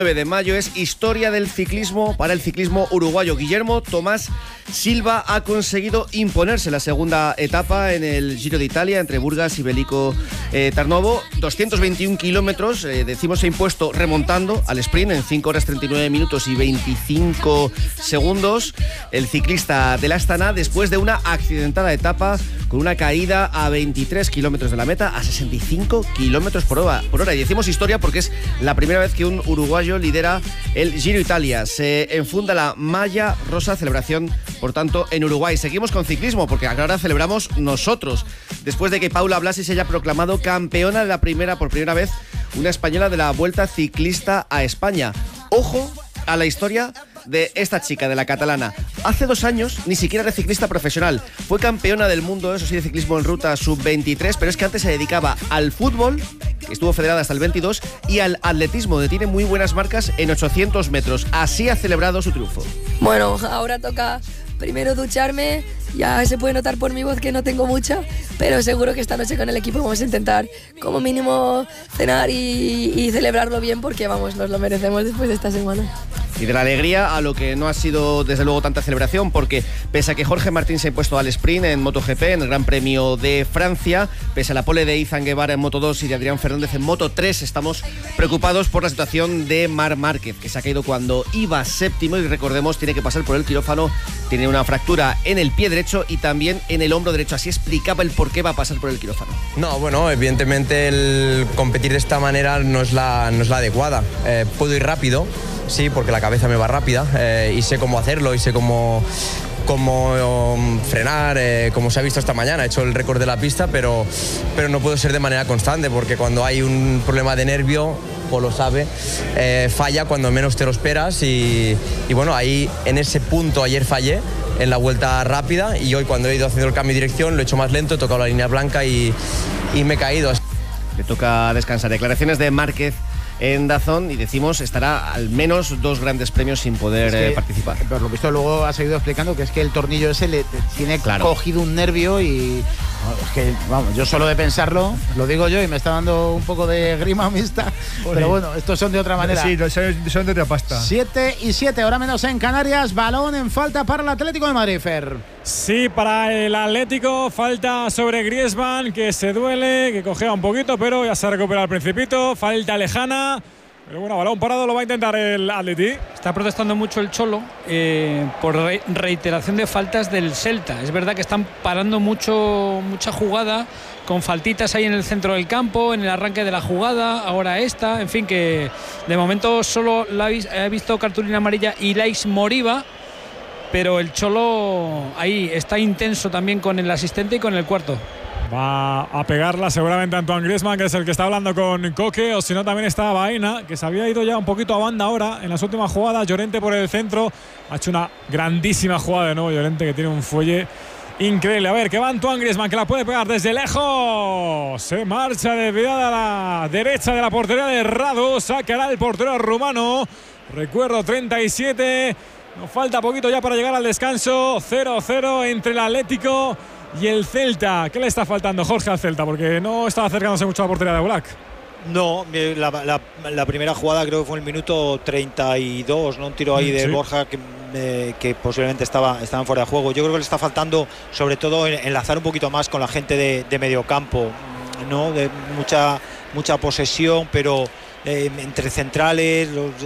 9 de mayo es historia del ciclismo para el ciclismo uruguayo. Guillermo Tomás Silva ha conseguido imponerse la segunda etapa en el Giro de Italia entre Burgas y Vellico Tarnovo. 221 kilómetros, decimos, se ha impuesto remontando al sprint en 5 horas 39 minutos y 25 segundos. El ciclista del Astana, después de una accidentada etapa con una caída a 23 kilómetros de la meta, a 65 kilómetros por hora. Y decimos historia porque es la primera vez que un uruguayo lidera el Giro Italia. Se enfunda la malla rosa, celebración, por tanto, en Uruguay. Seguimos con ciclismo porque ahora celebramos nosotros, después de que Paula Blasi se haya proclamado campeona de por primera vez, una española de la Vuelta Ciclista a España. Ojo a la historia de esta chica, de la catalana. Hace 2 años ni siquiera era ciclista profesional. Fue campeona del mundo, eso sí, de ciclismo en ruta sub-23, pero es que antes se dedicaba al fútbol, que estuvo federada hasta el 22, y al atletismo, donde tiene muy buenas marcas en 800 metros. Así ha celebrado su triunfo. Bueno, ahora toca primero ducharme. Ya se puede notar por mi voz que no tengo mucha, pero seguro que esta noche con el equipo vamos a intentar como mínimo cenar y celebrarlo bien, porque vamos, nos lo merecemos después de esta semana. Y de la alegría a lo que no ha sido desde luego tanta celebración, porque pese a que Jorge Martín se ha impuesto al sprint en MotoGP, en el Gran Premio de Francia, pese a la pole de Izan Guevara en Moto2 y de Adrián Fernández en Moto3, estamos preocupados por la situación de Marc Márquez, que se ha caído cuando iba séptimo y, recordemos, tiene que pasar por el quirófano. Tiene una fractura en el pie derecho y también en el hombro derecho. Así explicaba el por qué va a pasar por el quirófano. No, bueno, evidentemente el competir de esta manera no es la adecuada. Puedo ir rápido, sí, porque la cabeza me va rápida, y sé cómo hacerlo y sé cómo frenar, como se ha visto esta mañana. He hecho el récord de la pista, pero no puedo ser de manera constante, porque cuando hay un problema de nervio, pues lo sabe, falla cuando menos te lo esperas, y bueno, ahí en ese punto ayer fallé en la vuelta rápida, y hoy cuando he ido haciendo el cambio de dirección lo he hecho más lento, he tocado la línea blanca y me he caído. Le toca descansar. Declaraciones de Márquez en DAZN, y decimos, estará al menos 2 grandes premios sin poder participar. Por lo visto luego ha seguido explicando que es que el tornillo ese le tiene cogido un nervio, y es que, vamos, yo solo de pensarlo, lo digo yo y me está dando un poco de grima mixta, pero bueno, estos son de otra manera. Sí, son de otra pasta. 7:07, ahora menos en Canarias, balón en falta para el Atlético de Madrid, Fer. Sí, para el Atlético, falta sobre Griezmann, que se duele, que cojea un poquito, pero ya se recupera al principito. Falta lejana, pero bueno, balón parado lo va a intentar el Atleti. Está protestando mucho el Cholo por reiteración de faltas del Celta. Es verdad que están parando mucha jugada, con faltitas ahí en el centro del campo, en el arranque de la jugada, ahora esta, en fin, que de momento solo he visto cartulina amarilla Ilais Moriba, pero el Cholo ahí está intenso también con el asistente y con el cuarto. Va a pegarla seguramente Antoine Griezmann, que es el que está hablando con Coque, o si no también está Baena, que se había ido ya un poquito a banda ahora en las últimas jugadas. Llorente por el centro, ha hecho una grandísima jugada de nuevo Llorente, que tiene un fuelle increíble. A ver, que va Antoine Griezmann, que la puede pegar desde lejos. Se marcha desviada a la derecha de la portería de Radu. Sacará el portero rumano. Recuerdo 37. Nos falta poquito ya para llegar al descanso. 0-0 entre el Atlético y el Celta. ¿Qué le está faltando, Jorge, al Celta? Porque no estaba acercándose mucho a la portería de Oblak. No, la primera jugada creo que fue en el minuto 32, ¿no? Un tiro ahí de Borja que posiblemente estaban fuera de juego. Yo creo que le está faltando sobre todo enlazar un poquito más con la gente de mediocampo, ¿no? De mucha posesión, pero entre centrales,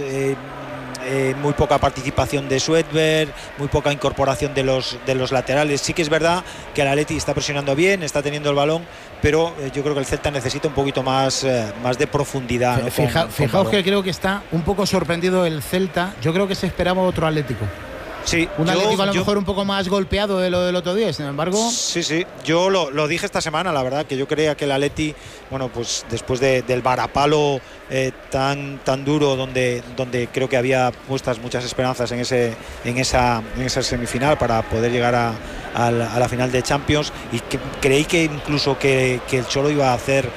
muy poca participación de Svedberg, muy poca incorporación de los laterales. Sí que es verdad que el Atleti está presionando bien, está teniendo el balón, pero yo creo que el Celta necesita un poquito más de profundidad, ¿no? Fijaos que creo que está un poco sorprendido el Celta. Yo creo que se esperaba otro Atlético. Sí, un Atlético a lo mejor un poco más golpeado de lo del otro día, sin embargo. Sí, yo lo dije esta semana, la verdad, que yo creía que el Atleti, bueno, pues después del varapalo tan duro, donde creo que había puestas muchas esperanzas en esa semifinal para poder llegar a la final de Champions, y creí que incluso que el Cholo iba a hacer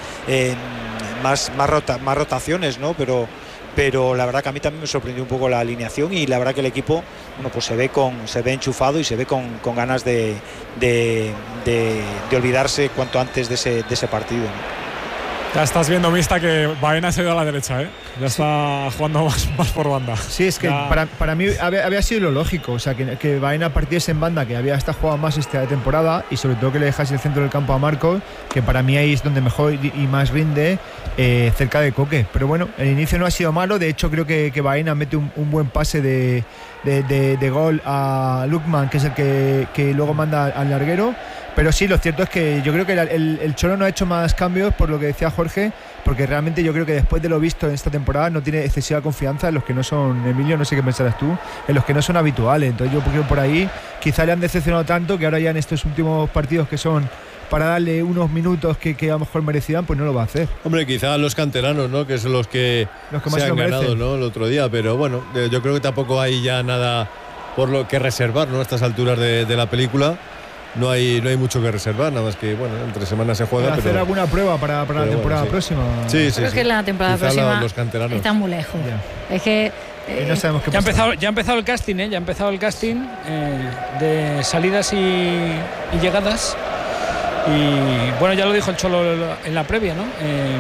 más rotaciones, ¿no? Pero la verdad que a mí también me sorprendió un poco la alineación, y la verdad que el equipo, bueno, pues se ve enchufado y se ve con ganas de olvidarse cuanto antes de ese partido, ¿no? Ya estás viendo, Mista, que Baena se ha ido a la derecha, ¿eh? Ya está jugando más por banda. Sí, es que para mí había sido lo lógico. O sea, que Baena partiese en banda, que había hasta jugado más esta temporada, y sobre todo que le dejase el centro del campo a Marcos, que para mí ahí es donde mejor y más rinde, cerca de Coque. Pero bueno, el inicio no ha sido malo. De hecho, creo que Baena mete un buen pase de gol a Lukman, que es el que luego manda al larguero. Pero sí, lo cierto es que yo creo que el Cholo no ha hecho más cambios, por lo que decía Jorge, porque realmente yo creo que después de lo visto en esta temporada no tiene excesiva confianza en los que no son, Emilio, no sé qué pensarás tú, en los que no son habituales. Entonces yo creo que por ahí quizá le han decepcionado tanto que ahora ya en estos últimos partidos que son para darle unos minutos que a lo mejor merecían, pues no lo va a hacer. Hombre, quizá los canteranos, ¿no? Que son los que más se han ganado, merecen, ¿no? El otro día, pero bueno, yo creo que tampoco hay ya nada por lo que reservar, ¿no? A estas alturas de la película. No hay mucho que reservar, nada más que, bueno, entre semanas se juega. Hacer alguna prueba para la temporada próxima. Sí. Creo que la temporada próxima los canteranos está muy lejos. Ya. Es que no sabemos qué ya ha empezado el casting, ¿eh? Ya ha empezado el casting de salidas y llegadas. Y bueno, ya lo dijo el Cholo en la previa, ¿no?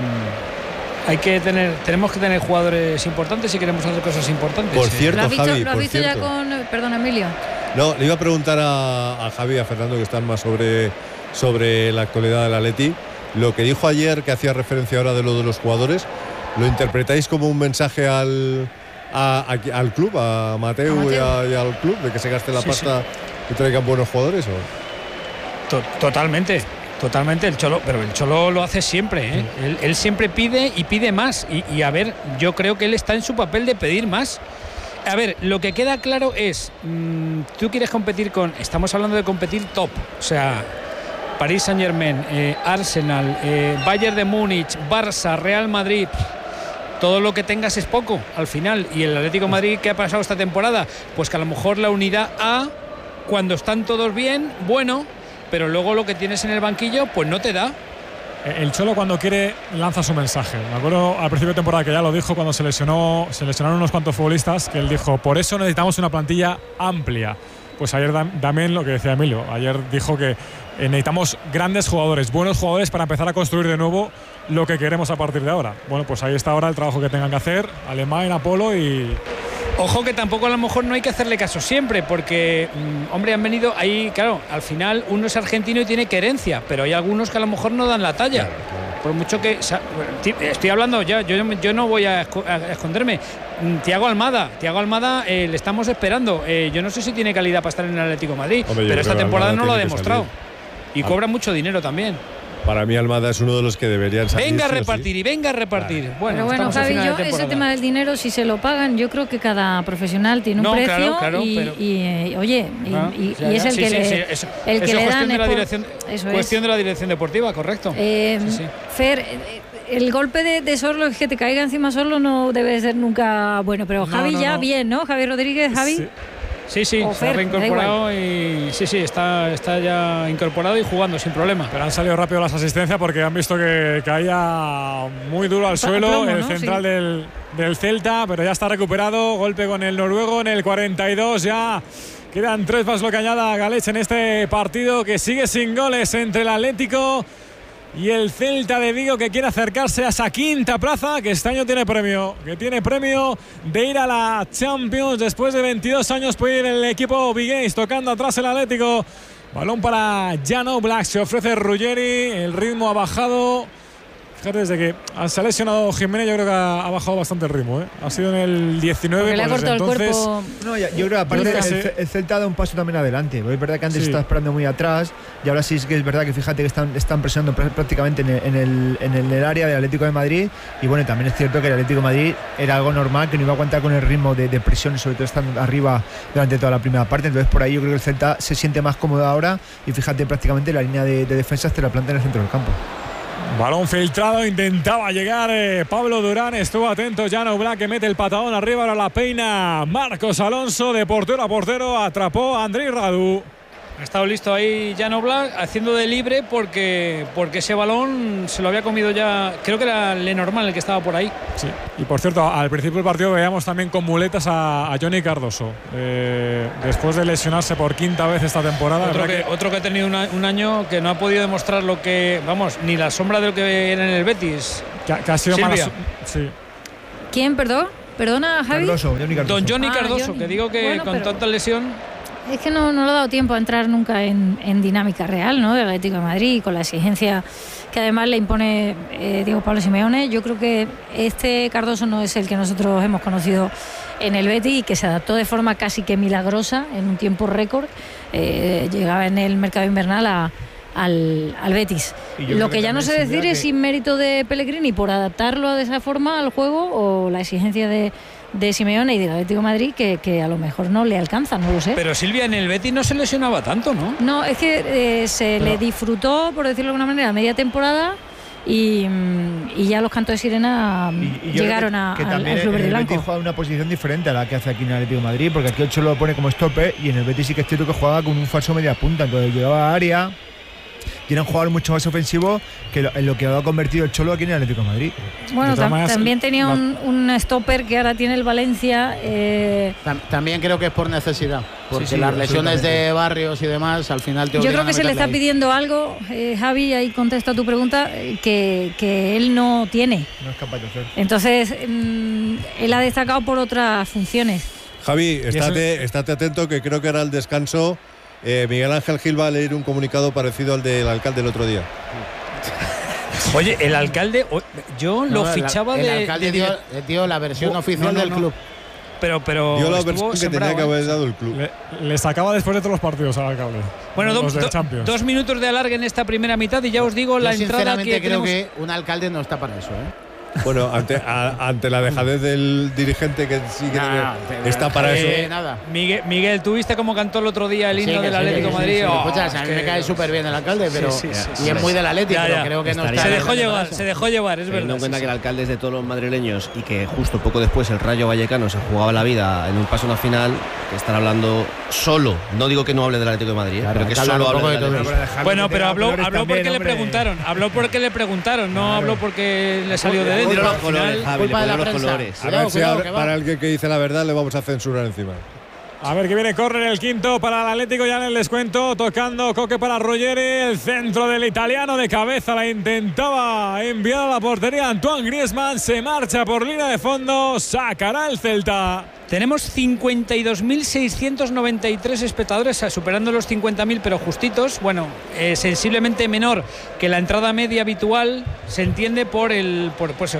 Tenemos que tener jugadores importantes si queremos hacer cosas importantes. Por cierto, Javi, ¿lo has visto ya con, perdón, Emilio? No, le iba a preguntar a Javi y a Fernando, que están más sobre la actualidad del Atleti. Lo que dijo ayer, que hacía referencia ahora de lo de los jugadores, ¿lo interpretáis como un mensaje al club, a Mateu y al club, de que se gaste la pasta y traigan buenos jugadores? ¿O? Totalmente, el Cholo, pero el Cholo lo hace siempre, ¿eh? Él siempre pide y pide más. Y a ver, yo creo que él está en su papel de pedir más. A ver, lo que queda claro es, tú quieres competir estamos hablando de competir top, o sea, París Saint-Germain, Arsenal, Bayern de Múnich, Barça, Real Madrid, todo lo que tengas es poco al final. Y el Atlético de Madrid, ¿qué ha pasado esta temporada? Pues que a lo mejor la unidad A, cuando están todos bien, bueno, pero luego lo que tienes en el banquillo, pues no te da. El Cholo, cuando quiere, lanza su mensaje. Me acuerdo al principio de temporada que ya lo dijo cuando se lesionaron unos cuantos futbolistas, que él dijo, por eso necesitamos una plantilla amplia. Pues ayer también lo que decía Emilio, ayer dijo que necesitamos grandes jugadores, buenos jugadores para empezar a construir de nuevo lo que queremos a partir de ahora. Bueno, pues ahí está ahora el trabajo que tengan que hacer, Alemán, Apolo y... Ojo que tampoco a lo mejor no hay que hacerle caso siempre, porque, hombre, han venido ahí, claro, al final uno es argentino y tiene querencia, pero hay algunos que a lo mejor no dan la talla. Claro. Por mucho que... Estoy hablando ya, yo no voy a esconderme. Thiago Almada, le estamos esperando. Yo no sé si tiene calidad para estar en el Atlético de Madrid, pero esta temporada no lo ha demostrado. Y cobra mucho dinero también. Para mí Almada es uno de los que deberían salir. Venga a repartir y venga a repartir. Claro. Bueno, Javi, ese tema del dinero, si se lo pagan, yo creo que cada profesional tiene un precio. Claro, y es el que le dan. Cuestión de la dirección deportiva, correcto. Fer, el golpe de Sorlo, es que te caiga encima Sorlo, no debe ser nunca bueno, pero Javi ya bien, ¿no? Javi Rodríguez, Javi. Sí, se ha reincorporado y está ya incorporado y jugando sin problema. Pero han salido rápido las asistencias porque han visto que caía muy duro al suelo el central del Celta, pero ya está recuperado. Golpe con el noruego en el 42 ya. Quedan 3 más lo que añada Galech en este partido que sigue sin goles entre el Atlético y el Celta de Vigo, que quiere acercarse a esa quinta plaza, que este año tiene premio de ir a la Champions. Después de 22 años puede ir el equipo vigués, tocando atrás el Atlético. Balón para Jan Oblak, se ofrece Ruggeri, el ritmo ha bajado. Fíjate, desde que se ha lesionado Jiménez, yo creo que ha bajado bastante el ritmo, ¿eh? Ha sido en el 19. Porque le ha cortado el cuerpo. No, yo creo que aparte el Celta ha dado un paso también adelante. Es verdad que antes estaba esperando muy atrás y ahora sí es que es verdad que fíjate que están presionando prácticamente en el área del Atlético de Madrid. Y bueno, también es cierto que el Atlético de Madrid era algo normal, que no iba a aguantar con el ritmo de presión, sobre todo estando arriba durante toda la primera parte. Entonces por ahí yo creo que el Celta se siente más cómodo ahora y fíjate, prácticamente la línea de defensas te la planta en el centro del campo. Balón filtrado, intentaba llegar Pablo Durán, estuvo atento Jan Oblak, que mete el patadón arriba, ahora la peina Marcos Alonso, de portero a portero, atrapó a Andrei Radu. Ha estado listo ahí Jan Oblak haciendo de libre porque ese balón se lo había comido ya, creo que era Lenormand el que estaba por ahí. Sí. Y por cierto, al principio del partido veíamos también con muletas a Johnny Cardoso, después de lesionarse por 5ª vez esta temporada. Otro que ha tenido un año que no ha podido demostrar lo que, vamos, ni la sombra de lo que era en el Betis. Que ha sido sí. ¿Quién, perdona, Javi? Johnny Cardoso. Don Johnny Cardoso, Johnny. que digo que con tanta lesión. Es que no le ha dado tiempo a entrar nunca en dinámica real, ¿no? Del Atlético de Madrid, y con la exigencia que además le impone Diego Pablo Simeone. Yo creo que este Cardoso no es el que nosotros hemos conocido en el Betis y que se adaptó de forma casi que milagrosa en un tiempo récord. Llegaba en el mercado invernal al Betis. Lo que ya no sé decir es si mérito de Pellegrini por adaptarlo de esa forma al juego o la exigencia de Simeone y del Atlético de Madrid que a lo mejor no le alcanza, no lo sé. Pero Silvia, en el Betis no se lesionaba tanto, ¿no? No, es que le disfrutó, por decirlo de alguna manera, media temporada y ya los cantos de sirena llegaron al Club Verde y Blanco. El Betis juega una posición diferente a la que hace aquí en el Atlético de Madrid, porque aquí el Cholo lo pone como stopper y en el Betis sí que es cierto que jugaba con un falso media punta, entonces llegaba a área. Tiene un jugador mucho más ofensivo que en lo que ha convertido el Cholo aquí en el Atlético de Madrid. Bueno, también tenía un stopper que ahora tiene el Valencia. También creo que es por necesidad, porque las lesiones de Barrios y demás al final te obligan. Yo creo que se le está pidiendo algo, Javi, ahí contesta tu pregunta, que él no tiene. No es capaz de hacer. Entonces, él ha destacado por otras funciones. Javi, estate atento, que creo que era el descanso. Miguel Ángel Gil va a leer un comunicado parecido al del alcalde el otro día. Oye, el alcalde, yo lo fichaba el alcalde dio la versión oficial del club. Pero dio la versión que tenía que haber dado el club. Le sacaba después de todos los partidos al alcalde. Bueno, 2 minutos de alargue en esta primera mitad y ya os digo la entrada que creo que un alcalde no está para eso, Bueno, ante la dejadez del dirigente que sí que está para eso. Nada. Miguel, ¿tú viste cómo cantó el otro día el himno del Atlético de Madrid? Sí. A mí me cae súper bien el alcalde, pero y es muy del Atlético, pero creo que no está. Se dejó llevar, es verdad. Teniendo en cuenta que el alcalde es de todos los madrileños y que justo poco después el Rayo Vallecano se jugaba la vida en un paso a una final, que estar hablando solo, no digo que no hable del Atlético de Madrid, pero que solo hable del Atlético. Bueno, pero habló porque le preguntaron, no habló porque le salió de dentro. Los colores, Javi, los colores. A ver si ahora, para alguien que dice la verdad le vamos a censurar encima. A ver que viene córner el quinto para el Atlético ya en el descuento, tocando Coque para Ruggeri, el centro del italiano de cabeza, la intentaba enviar a la portería Antoine Griezmann, se marcha por línea de fondo, sacará el Celta. Tenemos 52.693 espectadores, superando los 50.000, pero justitos. Bueno, sensiblemente menor que la entrada media habitual, se entiende por el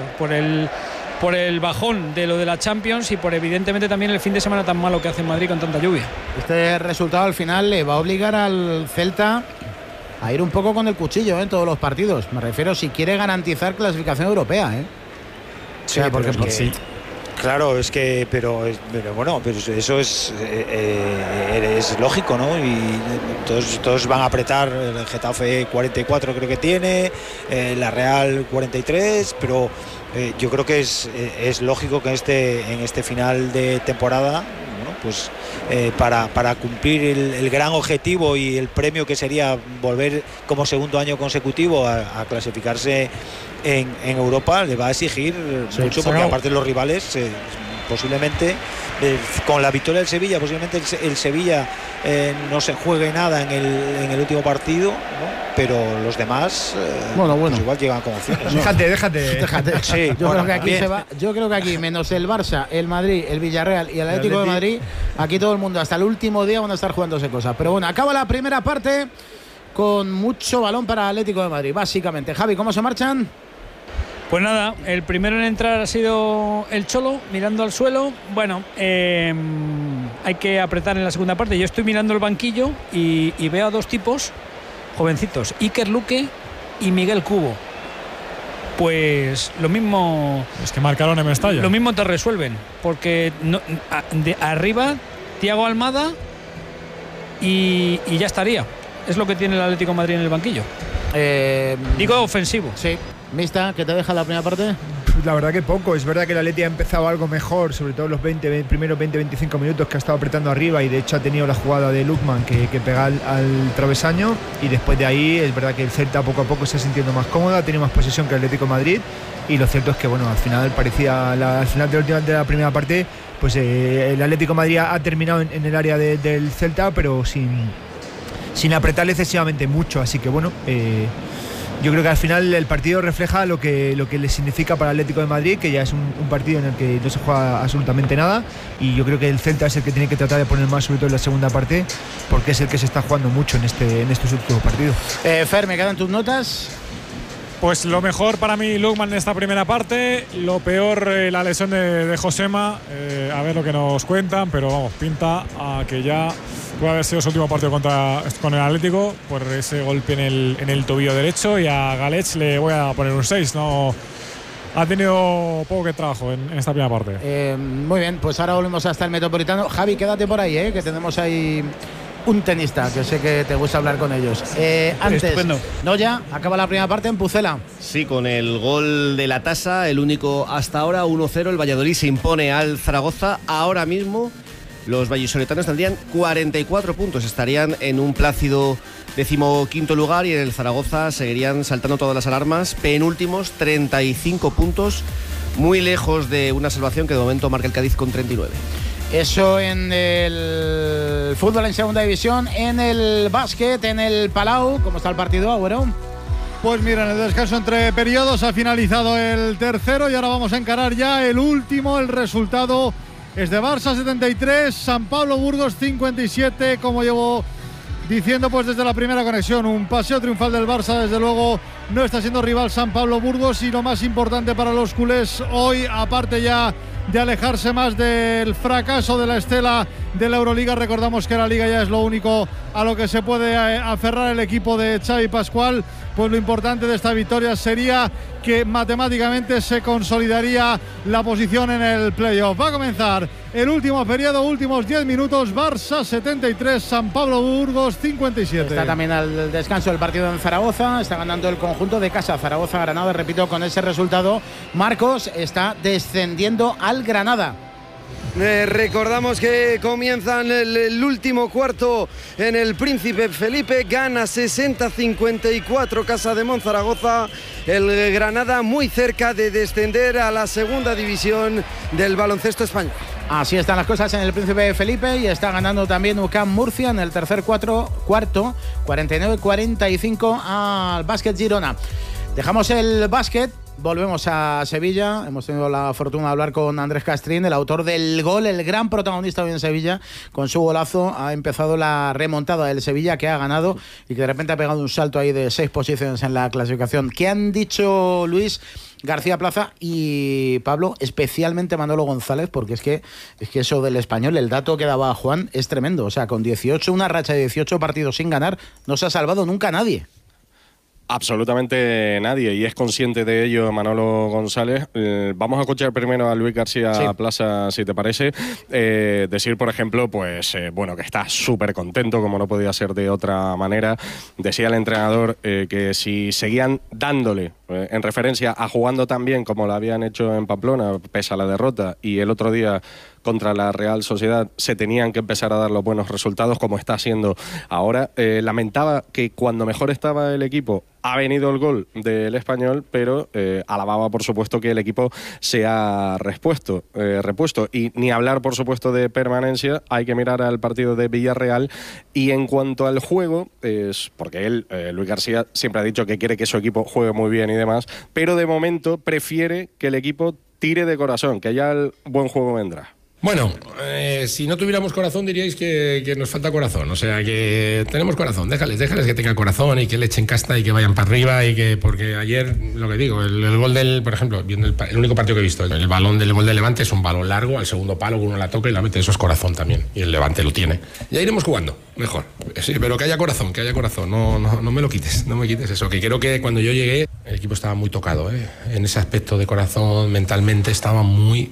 bajón de lo de la Champions y por evidentemente también el fin de semana tan malo que hace en Madrid con tanta lluvia. Este resultado al final le va a obligar al Celta a ir un poco con el cuchillo en todos los partidos. Me refiero si quiere garantizar clasificación europea. Sí, porque sí. Claro, es que, pero bueno, pero eso es lógico, ¿no? Y todos van a apretar. El Getafe 44 creo que tiene, la Real 43, pero yo creo que es lógico que en este final de temporada, bueno, pues para cumplir el gran objetivo y el premio que sería volver como segundo año consecutivo a clasificarse en Europa, le va a exigir mucho, porque aparte los rivales posiblemente con la victoria del Sevilla, posiblemente el Sevilla no se juegue nada en el último partido, ¿no? Pero los demás pues igual llegan con opciones, ¿no? Déjate. Sí, yo creo que aquí menos el Barça, el Madrid, el Villarreal y el Atlético de Madrid, aquí todo el mundo hasta el último día van a estar jugándose cosas. Pero bueno, acaba la primera parte con mucho balón para el Atlético de Madrid, básicamente. Javi, ¿cómo se marchan? Pues nada, el primero en entrar ha sido el Cholo, mirando al suelo. Bueno, hay que apretar en la segunda parte. Yo estoy mirando el banquillo y veo a dos tipos jovencitos, Iker Luque y Miguel Cubo. Pues lo mismo... Es que marcaron en Mestalla. Lo mismo te resuelven, porque arriba, Thiago Almada y ya estaría. Es lo que tiene el Atlético de Madrid en el banquillo. Digo ofensivo. Sí. Mista, ¿qué te deja la primera parte? La verdad que poco. Es verdad que el Atleti ha empezado algo mejor, sobre todo los primeros 20-25 minutos, que ha estado apretando arriba, y de hecho ha tenido la jugada de Lukman que pega al travesaño, y después de ahí es verdad que el Celta poco a poco se está sintiendo más cómoda, ha tenido más posesión que el Atlético de Madrid, y lo cierto es que al final al final de la primera parte, pues el Atlético de Madrid ha terminado en el área del Celta, pero sin apretarle excesivamente mucho, así que yo creo que al final el partido refleja lo que le significa para el Atlético de Madrid, que ya es un partido en el que no se juega absolutamente nada, y yo creo que el Celta es el que tiene que tratar de poner más, sobre todo en la segunda parte, porque es el que se está jugando mucho en estos últimos partidos. Fer, ¿me quedan tus notas? Pues lo mejor para mí, Lukman, en esta primera parte. Lo peor, la lesión de Josema. A ver lo que nos cuentan, pero vamos, pinta a que ya puede haber sido su último partido con el Atlético por ese golpe en el tobillo derecho, y a Galech le voy a poner un 6. No, ha tenido poco que trabajo en esta primera parte. Muy bien, pues ahora volvemos hasta el Metropolitano. Javi, quédate por ahí, que tenemos ahí un tenista, que sé que te gusta hablar con ellos. Antes, estupendo. Noya, acaba la primera parte en Pucela. Sí, con el gol de la tasa, el único hasta ahora, 1-0. El Valladolid se impone al Zaragoza. Ahora mismo los vallisoletanos tendrían 44 puntos, estarían en un plácido 15º lugar, y en el Zaragoza seguirían saltando todas las alarmas, penúltimos, 35 puntos, muy lejos de una salvación que de momento marca el Cádiz con 39. Eso en el fútbol en segunda división. En el básquet, en el Palau, ¿cómo está el partido, Agüero? Pues mira, en el descanso entre periodos ha finalizado el tercero, y ahora vamos a encarar ya el último. El resultado es de Barça 73, San Pablo Burgos 57, como llevo diciendo pues desde la primera conexión. Un paseo triunfal del Barça, desde luego no está siendo rival San Pablo Burgos, y lo más importante para los culés hoy, aparte ya de alejarse más del fracaso de la estela de la Euroliga, recordamos que la Liga ya es lo único a lo que se puede aferrar el equipo de Xavi Pascual, pues lo importante de esta victoria sería que matemáticamente se consolidaría la posición en el playoff. Va a comenzar el último periodo, últimos 10 minutos, Barça 73, San Pablo Burgos 57. Está también al descanso el partido en Zaragoza, está ganando el conjunto de casa, Zaragoza-Granada, repito, con ese resultado Marcos está descendiendo al Granada. Recordamos que comienzan el último cuarto en el Príncipe Felipe, gana 60-54 Casa de Monzaragoza, el Granada muy cerca de descender a la segunda división del baloncesto español. Así están las cosas en el Príncipe Felipe, y está ganando también UCAM Murcia en el tercer cuarto, 49-45 al Básquet Girona. Dejamos el básquet. Volvemos a Sevilla. Hemos tenido la fortuna de hablar con Andrés Castrín, el autor del gol, el gran protagonista hoy en Sevilla. Con su golazo ha empezado la remontada del Sevilla, que ha ganado y que de repente ha pegado un salto ahí de 6 posiciones en la clasificación. ¿Qué han dicho Luis García Plaza y Pablo, especialmente Manolo González? Porque es que eso del Español, el dato que daba Juan es tremendo. O sea, con 18, una racha de 18 partidos sin ganar, no se ha salvado nunca nadie. Absolutamente nadie, y es consciente de ello Manolo González. Vamos a escuchar primero a Luis García Plaza, si te parece. Decir, por ejemplo, pues bueno, que está súper contento, como no podía ser de otra manera. Decía el entrenador que si seguían dándole, en referencia a jugando tan bien como lo habían hecho en Pamplona, pese a la derrota, y el otro día contra la Real Sociedad, se tenían que empezar a dar los buenos resultados como está haciendo ahora. Lamentaba que cuando mejor estaba el equipo ha venido el gol del Español, pero alababa por supuesto que el equipo se ha repuesto, y ni hablar por supuesto de permanencia. Hay que mirar al partido de Villarreal, y en cuanto al juego, porque él, Luis García, siempre ha dicho que quiere que su equipo juegue muy bien y demás, pero de momento prefiere que el equipo tire de corazón, que ya el buen juego vendrá. Bueno, si no tuviéramos corazón diríais que nos falta corazón, o sea que tenemos corazón, déjales que tengan corazón y que le echen casta y que vayan para arriba, y que, porque ayer, lo que digo, el gol del, por ejemplo, viendo el único partido que he visto, el balón del gol del Levante es un balón largo, al segundo palo uno la toca y la mete, eso es corazón también, y el Levante lo tiene. Ya iremos jugando, mejor, sí, pero que haya corazón, no me lo quites, no me quites eso, que creo que cuando yo llegué el equipo estaba muy tocado, en ese aspecto de corazón, mentalmente estaba muy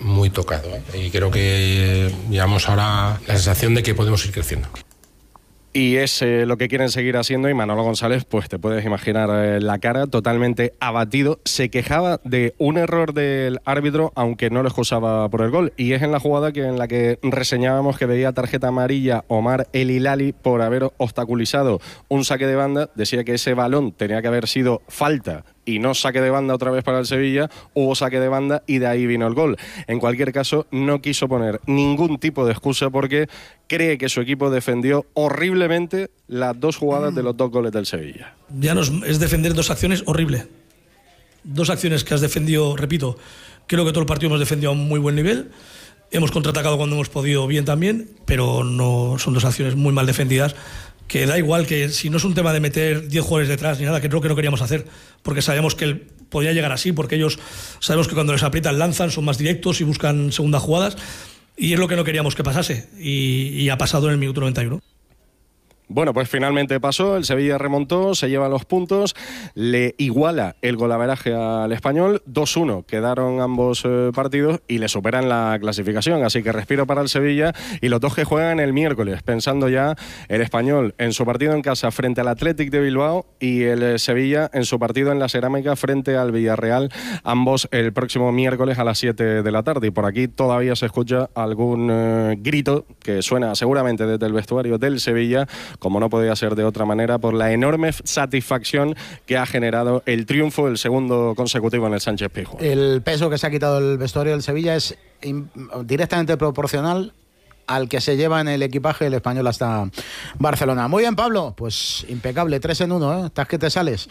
tocado, y creo que llevamos ahora la sensación de que podemos ir creciendo. Y es lo que quieren seguir haciendo, y Manolo González, pues te puedes imaginar la cara, totalmente abatido. Se quejaba de un error del árbitro, aunque no lo excusaba por el gol, y es en la jugada en la que reseñábamos que veía tarjeta amarilla Omar El Hilali por haber obstaculizado un saque de banda. Decía que ese balón tenía que haber sido falta y no saque de banda otra vez para el Sevilla. Hubo saque de banda y de ahí vino el gol. En cualquier caso, no quiso poner ningún tipo de excusa porque cree que su equipo defendió horriblemente las dos jugadas de los dos goles del Sevilla. Ya es defender dos acciones horrible. Dos acciones que has defendido, repito, creo que todo el partido hemos defendido a un muy buen nivel. Hemos contraatacado cuando hemos podido bien también, pero no son dos acciones muy mal defendidas. Que da igual, que si no es un tema de meter 10 jugadores detrás ni nada, que creo que no queríamos hacer, porque sabíamos que él podía llegar así, porque ellos sabemos que cuando les aprietan lanzan, son más directos y buscan segundas jugadas, y es lo que no queríamos que pasase, y ha pasado en el minuto 91. Bueno, pues finalmente pasó, el Sevilla remontó, se lleva los puntos, le iguala el golaveraje al Español, 2-1 quedaron ambos partidos y le superan la clasificación, así que respiro para el Sevilla, y los dos que juegan el miércoles, pensando ya el Español en su partido en casa frente al Athletic de Bilbao y el Sevilla en su partido en la Cerámica frente al Villarreal, ambos el próximo miércoles a las 7 de la tarde. Y por aquí todavía se escucha algún grito que suena seguramente desde el vestuario del Sevilla, como no podía ser de otra manera, por la enorme satisfacción que ha generado el triunfo, el segundo consecutivo en el Sánchez Pizjuán. El peso que se ha quitado el vestuario del Sevilla es directamente proporcional al que se lleva en el equipaje el Español hasta Barcelona. Muy bien, Pablo, pues impecable, 3-1, ¿eh? Estás que te sales.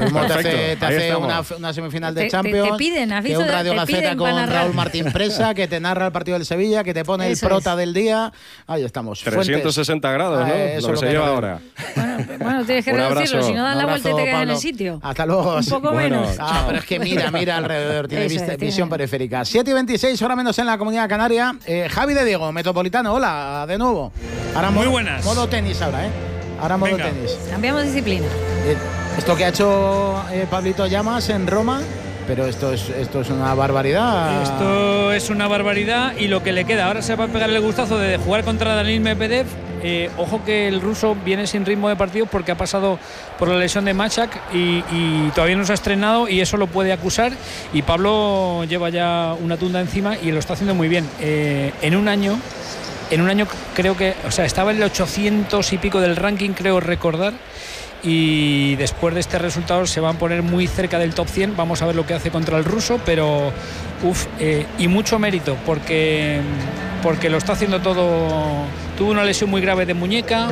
Te hace una semifinal de Champions, te piden que un Radio Gaceta con Raúl Martín Presa, que te narra el partido del Sevilla, que te pone el prota del día. Ahí estamos. 360 grados, ¿no? Lo que se lleva ahora. Bueno, tienes que reducirlo, si no das la vuelta y te quedas en el sitio. Hasta luego. Un poco menos. Pero es que mira alrededor, tiene visión periférica. 7:26, hora menos en la Comunidad Canaria. Javi de Diego, Metropolitano. Hola, de nuevo. Ahora muy buenas. Modo tenis ahora, ¿eh? Ahora modo tenis. Cambiamos disciplina. Esto que ha hecho Pablito Llamas en Roma, pero esto es una barbaridad. Esto es una barbaridad y lo que le queda. Ahora se va a pegar el gustazo de jugar contra Daniil Medvedev. Ojo que el ruso viene sin ritmo de partido porque ha pasado por la lesión de Machak y todavía no se ha estrenado, y eso lo puede acusar, y Pablo lleva ya una tunda encima y lo está haciendo muy bien. En un año creo que, o sea, estaba en el 800 y pico del ranking, creo recordar, y después de este resultado se van a poner muy cerca del top 100. Vamos a ver lo que hace contra el ruso, pero y mucho mérito porque lo está haciendo todo. Tuvo una lesión muy grave de muñeca,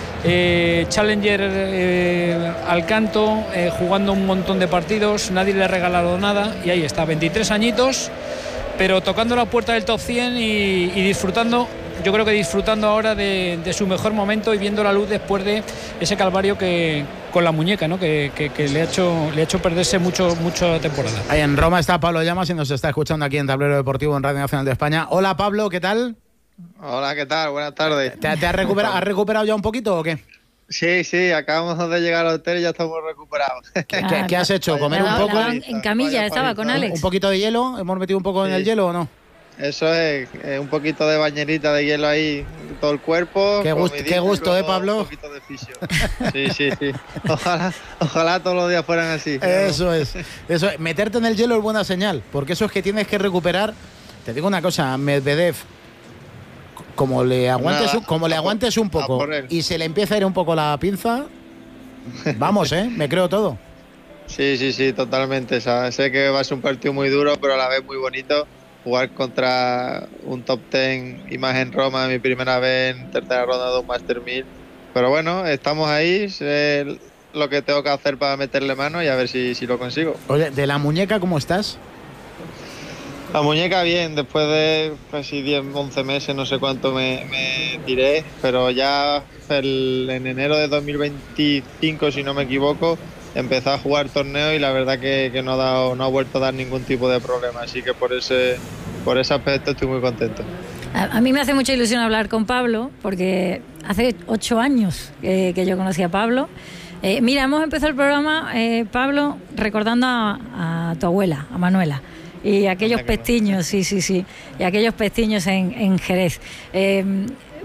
Challenger al canto, jugando un montón de partidos, nadie le ha regalado nada, y ahí está, 23 añitos, pero tocando la puerta del top 100 y disfrutando. Yo creo que disfrutando ahora de su mejor momento y viendo la luz después de ese calvario que con la muñeca, ¿no? que le ha hecho perderse mucha temporada. Ahí en Roma está Pablo Llamas y nos está escuchando aquí en Tablero Deportivo en Radio Nacional de España. Hola, Pablo, ¿qué tal? Hola, ¿qué tal? Buenas tardes. ¿Te has recuperado ya un poquito o qué? Sí, acabamos de llegar al hotel y ya estamos recuperados. ¿Qué has hecho? ¿Comer un poco? En camilla estaba con Alex. ¿Un poquito de hielo? ¿Hemos metido un poco en el hielo o no? Eso es, un poquito de bañerita de hielo ahí, todo el cuerpo. Qué gusto, Pablo. Un poquito de fisio. Sí. Ojalá todos los días fueran así. Eso es. Meterte en el hielo es buena señal, porque eso es que tienes que recuperar. Te digo una cosa, Medvedev, como le aguantes un poco y se le empieza a ir un poco la pinza, vamos, me creo todo. Sí, totalmente. O sea, sé que va a ser un partido muy duro, pero a la vez muy bonito. Jugar contra un top 10 y más en Roma, mi primera vez en tercera ronda de un Master 1000. Pero bueno, estamos ahí, sé lo que tengo que hacer para meterle mano y a ver si lo consigo. Oye, ¿de la muñeca cómo estás? La muñeca bien, después de casi 10, 11 meses, no sé cuánto me tiré, pero ya en enero de 2025, si no me equivoco, empecé a jugar torneo y la verdad que no ha vuelto a dar ningún tipo de problema, así que por ese aspecto estoy muy contento. A mí me hace mucha ilusión hablar con Pablo, porque hace 8 años que yo conocí a Pablo. Mira, hemos empezado el programa, Pablo, recordando a tu abuela, a Manuela, y aquellos pestiños, sí, y aquellos pestiños en Jerez.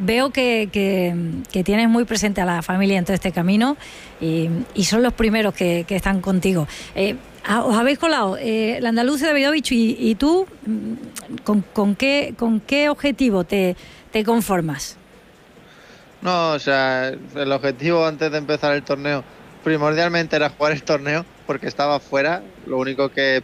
veo que tienes muy presente a la familia en todo este camino y son los primeros que están contigo. Os habéis colado Landaluce, Davidovich y tú, ¿con qué objetivo te conformas? No, o sea, el objetivo antes de empezar el torneo primordialmente era jugar el torneo porque estaba fuera. Lo único que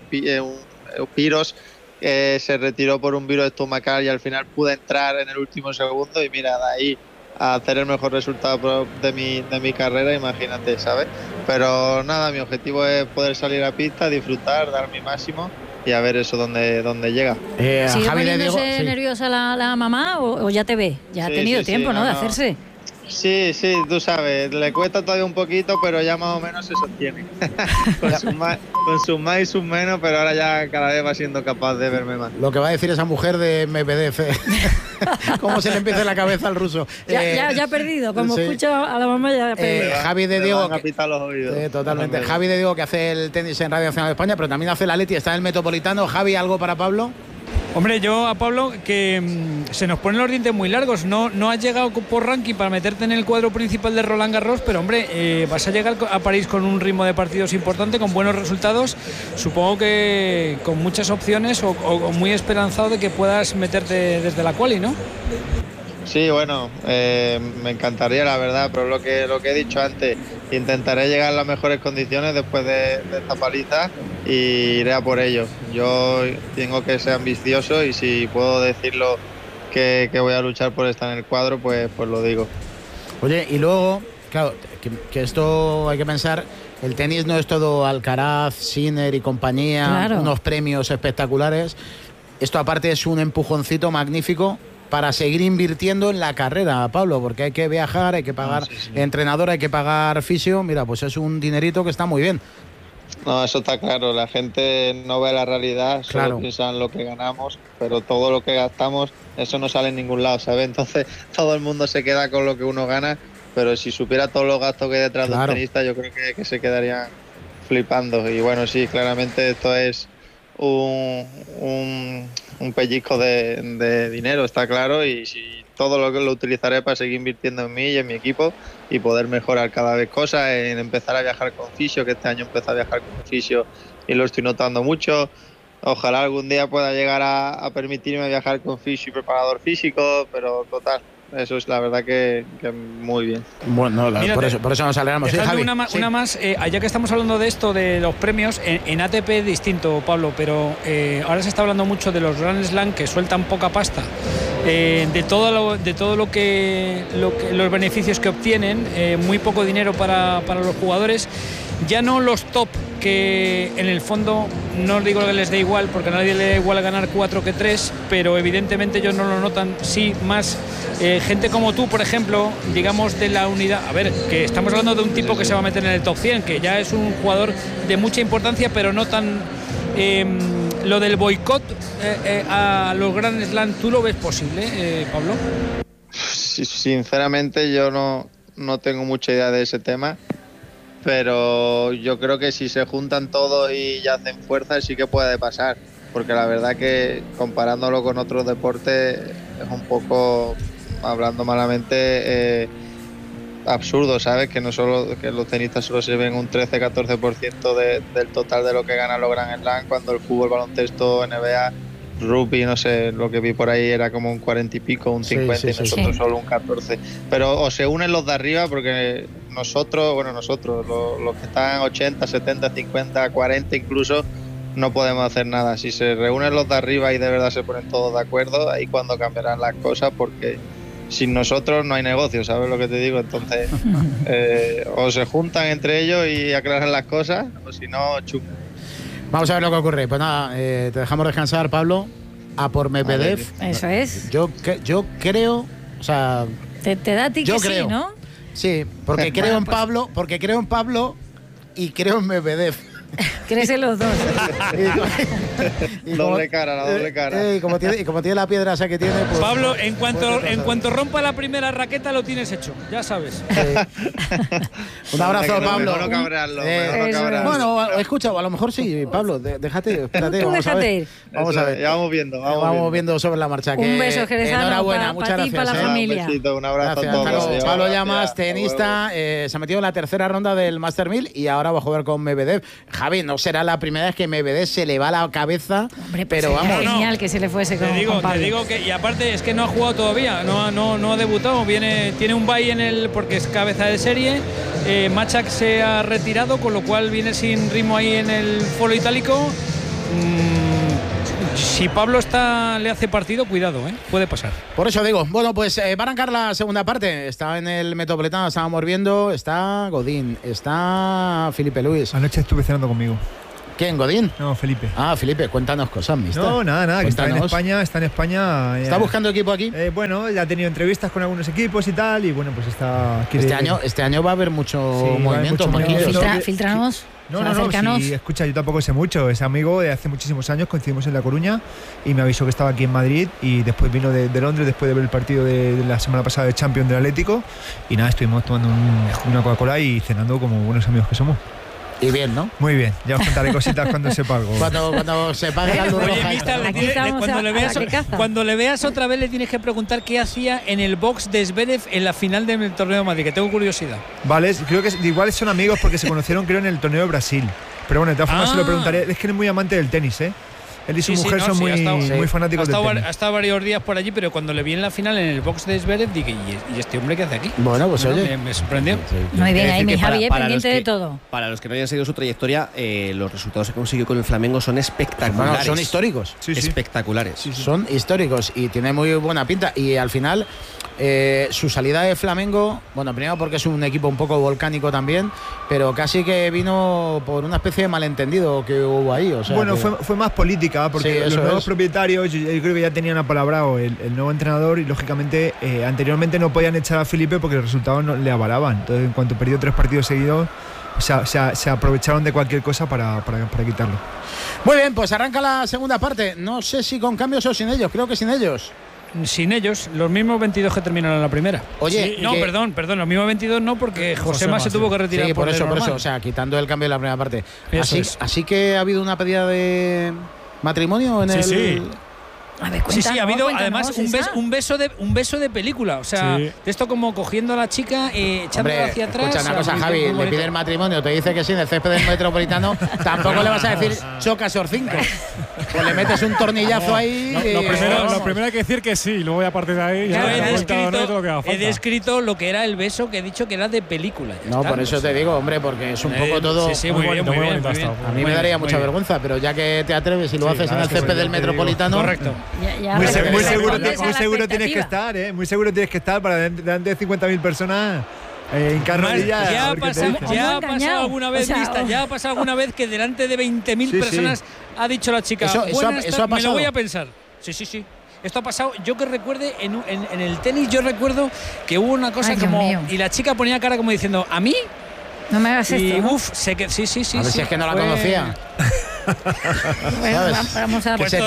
Piros se retiró por un virus estomacal y al final pude entrar en el último segundo y mira, de ahí a hacer el mejor resultado de mi carrera, imagínate, ¿sabes? Pero nada, mi objetivo es poder salir a pista, disfrutar, dar mi máximo y a ver eso dónde llega. ¿Sigue poniéndose nerviosa la mamá o ya te ve? Ya ha tenido tiempo, ¿no? De hacerse. Sí, tú sabes, le cuesta todavía un poquito, pero ya más o menos se sostiene. con sus más y sus menos, pero ahora ya cada vez va siendo capaz de verme más. Lo que va a decir esa mujer de Medvedev, cómo se le empieza en la cabeza al ruso. Ya ha perdido, como escucho a la mamá ya ha perdido. Javi de Diego, los oídos. Totalmente. Javi de Diego, que hace el tenis en Radio Nacional de España, pero también hace el Atleti, está en el Metropolitano. Javi, ¿algo para Pablo? Hombre, yo a Pablo, que se nos ponen los dientes muy largos. No has llegado por ranking para meterte en el cuadro principal de Roland Garros, pero hombre, vas a llegar a París con un ritmo de partidos importante, con buenos resultados. Supongo que con muchas opciones o muy esperanzado de que puedas meterte desde la quali, ¿no? Sí, bueno, me encantaría, la verdad, pero lo que he dicho antes, intentaré llegar a las mejores condiciones después de esta paliza y iré a por ello. Yo tengo que ser ambicioso y si puedo decirlo que voy a luchar por estar en el cuadro, pues lo digo. Oye, y luego, claro, que esto hay que pensar, el tenis no es todo Alcaraz, Sinner y compañía, claro, unos premios espectaculares. Esto aparte es un empujoncito magnífico para seguir invirtiendo en la carrera, Pablo, porque hay que viajar, hay que pagar entrenador, hay que pagar fisio. Mira, pues es un dinerito que está muy bien. No, eso está claro. La gente no ve la realidad, solo piensan lo que ganamos, pero todo lo que gastamos, eso no sale en ningún lado, ¿sabes? Entonces todo el mundo se queda con lo que uno gana, pero si supiera todos los gastos que hay detrás de un tenista, yo creo que se quedarían flipando. Y bueno, sí, claramente esto es un pellizco de dinero, está claro, y si todo lo que lo utilizaré para seguir invirtiendo en mí y en mi equipo y poder mejorar cada vez cosas, en empezar a viajar con fisio, que este año empecé a viajar con fisio y lo estoy notando mucho. Ojalá algún día pueda llegar a permitirme viajar con fisio y preparador físico, pero total, eso es la verdad que muy bien. Bueno, por eso nos alegramos. ¿Sí, Javi? Una más, ya que estamos hablando de esto, de los premios, en ATP es distinto, Pablo, pero ahora se está hablando mucho de los Grand Slam que sueltan poca pasta, de todo lo que los beneficios que obtienen, muy poco dinero para los jugadores. Ya no los top, que en el fondo no os digo que les dé igual, porque a nadie le da igual ganar 4 que 3, pero evidentemente ellos no lo notan. Sí, más gente como tú, por ejemplo, digamos de la unidad. A ver, que estamos hablando de un tipo que se va a meter en el top 100, que ya es un jugador de mucha importancia, pero no tan... lo del boicot a los Grand Slam, ¿tú lo ves posible, Pablo? Sinceramente yo no tengo mucha idea de ese tema, pero yo creo que si se juntan todos y ya hacen fuerza sí que puede pasar, porque la verdad que comparándolo con otros deportes es un poco, hablando malamente, absurdo, ¿sabes? Que no solo que los tenistas solo se ven un 13-14% del total de lo que ganan los Grand Slam, cuando el fútbol, baloncesto, NBA, rugby, no sé, lo que vi por ahí era como un 40 y pico, un 50 y nosotros solo un 14. Pero o se unen los de arriba, porque nosotros, los que están 80, 70, 50, 40 incluso, no podemos hacer nada. Si se reúnen los de arriba y de verdad se ponen todos de acuerdo, ahí cuando cambiarán las cosas, porque sin nosotros no hay negocio, ¿sabes lo que te digo? Entonces, o se juntan entre ellos y aclaran las cosas, o si no, chungo. Vamos a ver lo que ocurre. Pues nada, te dejamos descansar, Pablo. A por Medvedev. Eso es. Yo creo, o sea, te da a ti que creo, sí, ¿no? Sí, porque creo en Pablo, y creo en Medvedev. Crecen los dos. Doble cara, la doble cara. Y como tiene la piedra esa que tiene, pues, Pablo, en cuanto rompa la primera raqueta lo tienes hecho, ya sabes. Un abrazo, Pablo. Mejor no cabrearlo, bueno, escucha, a lo mejor sí, Pablo, déjate, espérate. Tú Vamos a ver. déjate. Ya vamos viendo. Vamos viendo sobre la marcha. Un beso, Jerezano, enhorabuena, muchas gracias. para la familia. Un besito, un abrazo Gracias, a todos. Pablo Llamas, tenista, se ha metido en la tercera ronda del Master 1000 y ahora va a jugar con Medvedev. Javi, no será la primera vez que Medvedev se le va la cabeza, Hombre, pero vamos. Genial que se le fuese con Pablo. Te digo que, y aparte es que no ha jugado todavía, no ha debutado, tiene un bye porque es cabeza de serie. Machak se ha retirado, con lo cual viene sin ritmo ahí en el foro itálico. Si Pablo le hace partido, cuidado, puede pasar. Por eso digo, bueno, pues va a arrancar la segunda parte. Está en el Metropolitano, estábamos viendo, está Godín, está Felipe Luis. Anoche estuve cenando conmigo. ¿Quién, Godín? No, Felipe. Ah, Felipe, cuéntanos cosas, mister. No, nada, que está en Cuéntanos. España. ¿Está buscando equipo aquí? Bueno, ya ha tenido entrevistas con algunos equipos y tal, y bueno, pues está... Este año va a haber mucho movimiento. Filtranos. No, sí, escucha, yo tampoco sé mucho. Es amigo de hace muchísimos años, coincidimos en La Coruña y me avisó que estaba aquí en Madrid y después vino de Londres después de ver el partido de la semana pasada de Champions del Atlético y nada, estuvimos tomando una Coca-Cola y cenando como buenos amigos que somos. Y bien, ¿no? Muy bien, ya os contaré cositas cuando sepa algo. Cuando se pague la luz roja. Cuando le veas otra vez le tienes que preguntar qué hacía en el box de Zverev en la final del torneo de Madrid, que tengo curiosidad. Vale, creo que igual son amigos porque se conocieron creo en el torneo de Brasil. Pero bueno, de todas formas se lo preguntaré. Es que él es muy amante del tenis, ¿eh? Él y su mujer son muy fanáticos del tenis. Ha estado varios días por allí, pero cuando le vi en la final en el box de Zverev dije, ¿y este hombre qué hace aquí? Bueno, pues oye. Me sorprendió. Muy bien, ahí mi Javi, pendiente de todo. Para los que no hayan seguido su trayectoria, los resultados que consiguió con el Flamengo son espectaculares. Bueno, son históricos. Espectaculares. Son históricos y tiene muy buena pinta. Y al final, su salida de Flamengo, bueno, primero porque es un equipo un poco volcánico también, pero casi que vino por una especie de malentendido que hubo ahí. O sea, bueno, fue más política, porque los nuevos propietarios, yo creo que ya tenían apalabrado el nuevo entrenador y lógicamente anteriormente no podían echar a Felipe porque los resultados no le avalaban. Entonces, en cuanto perdió 3 partidos seguidos, se aprovecharon de cualquier cosa para quitarlo. Muy bien, pues arranca la segunda parte. No sé si con cambios o sin ellos, creo que sin ellos. Sin ellos, los mismos 22 que terminaron la primera. Oye, sí, no, perdón, los mismos 22 no, porque Josema se tuvo que retirar. Sí, por eso, o sea, quitando el cambio de la primera parte. Así que ha habido una pedida de matrimonio en el... Sí. A ver, ha habido además un beso de película, o sea, de esto como cogiendo a la chica, echándola hacia atrás. Escucha una cosa, Javi, le pide el matrimonio, te dice que sí, en el césped del Metropolitano, tampoco le vas a decir chocas or 5. Pues le metes un tornillazo ahí. Lo primero hay que decir que sí, luego ya a partir de ahí he descrito lo que era el beso que he dicho que era de película. Por eso te digo, hombre, porque es un poco todo. Sí, muy bien. A mí me daría mucha vergüenza, pero ya que te atreves y lo haces en el césped del Metropolitano. Correcto. Muy seguro tienes que estar, muy seguro tienes que estar para delante de 50.000 personas. Ya ha pasado alguna vez, ya ha pasado alguna vez que delante de 20.000 personas ha dicho la chica, eso ha pasado. Me lo voy a pensar. Sí. Esto ha pasado, yo que recuerde, en el tenis yo recuerdo que hubo una cosa y la chica ponía cara como diciendo, ¿a mí? No me hagas esto, ¿no? Sé que sí. A ver si es que no la conocía. Bueno, vamos a pensar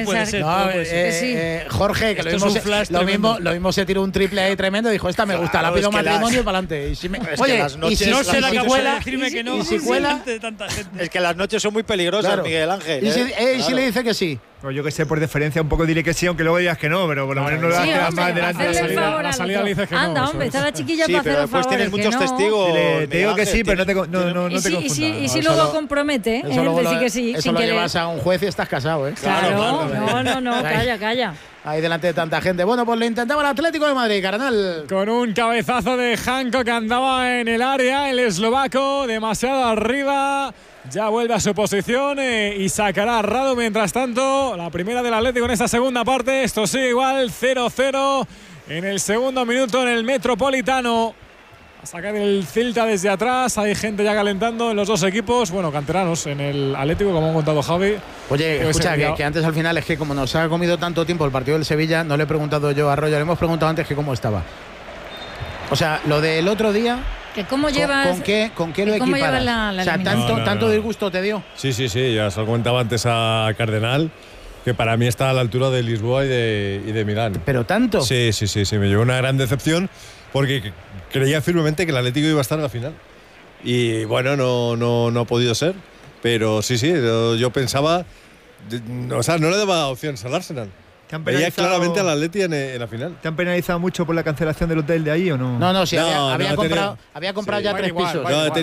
Jorge, que lo mismo se tiró un triple ahí tremendo, dijo, esta me gusta, la pido matrimonio y para adelante. Oye, y si no se la cuela, decirme que no. Y si cuela, es que las noches son muy peligrosas, Miguel Ángel. ¿Y si le dice que sí? Pues yo que sé, por deferencia un poco diré que sí, aunque luego digas que no, pero por lo menos no le vas a quedar más delante de la salida le dices que no. Anda, hombre, está la chiquilla para hacer el favor. Después tienes muchos testigos. Te digo que sí, pero no te confundas. Y si luego compromete, decir que sí. Eso lo llevas a un juez y estás casado, ¿eh? Claro, no, calla. Ahí delante de tanta gente. Bueno, pues lo intentaba el Atlético de Madrid, carnal. Con un cabezazo de Janko que andaba en el área, el eslovaco, demasiado arriba. Ya vuelve a su posición y sacará a Radu. Mientras tanto, la primera del Atlético en esta segunda parte. Esto sigue igual, 0-0 en el segundo minuto en el Metropolitano. A sacar el Celta desde atrás. Hay gente ya calentando en los dos equipos. Bueno, canteranos en el Atlético, como ha contado Javi. Oye, escucha, que antes al final es que como nos ha comido tanto tiempo el partido del Sevilla, no le he preguntado yo a Arroyo, le hemos preguntado antes que cómo estaba. O sea, lo del otro día, que cómo llevas... ¿Con qué lo equiparas? O sea, tanto disgusto te dio. Sí, ya se lo comentaba antes a Cardenal, que para mí está a la altura de Lisboa y de Milán. ¿Pero tanto? Sí, me llevó una gran decepción porque creía firmemente que el Atlético iba a estar en la final. Y bueno, no ha podido ser, pero sí, yo pensaba, o sea, no le daba opciones al Arsenal. Veía claramente al Atleti en la final. ¿Te han penalizado mucho por la cancelación del hotel de ahí o no? No, había comprado ya 3 pisos.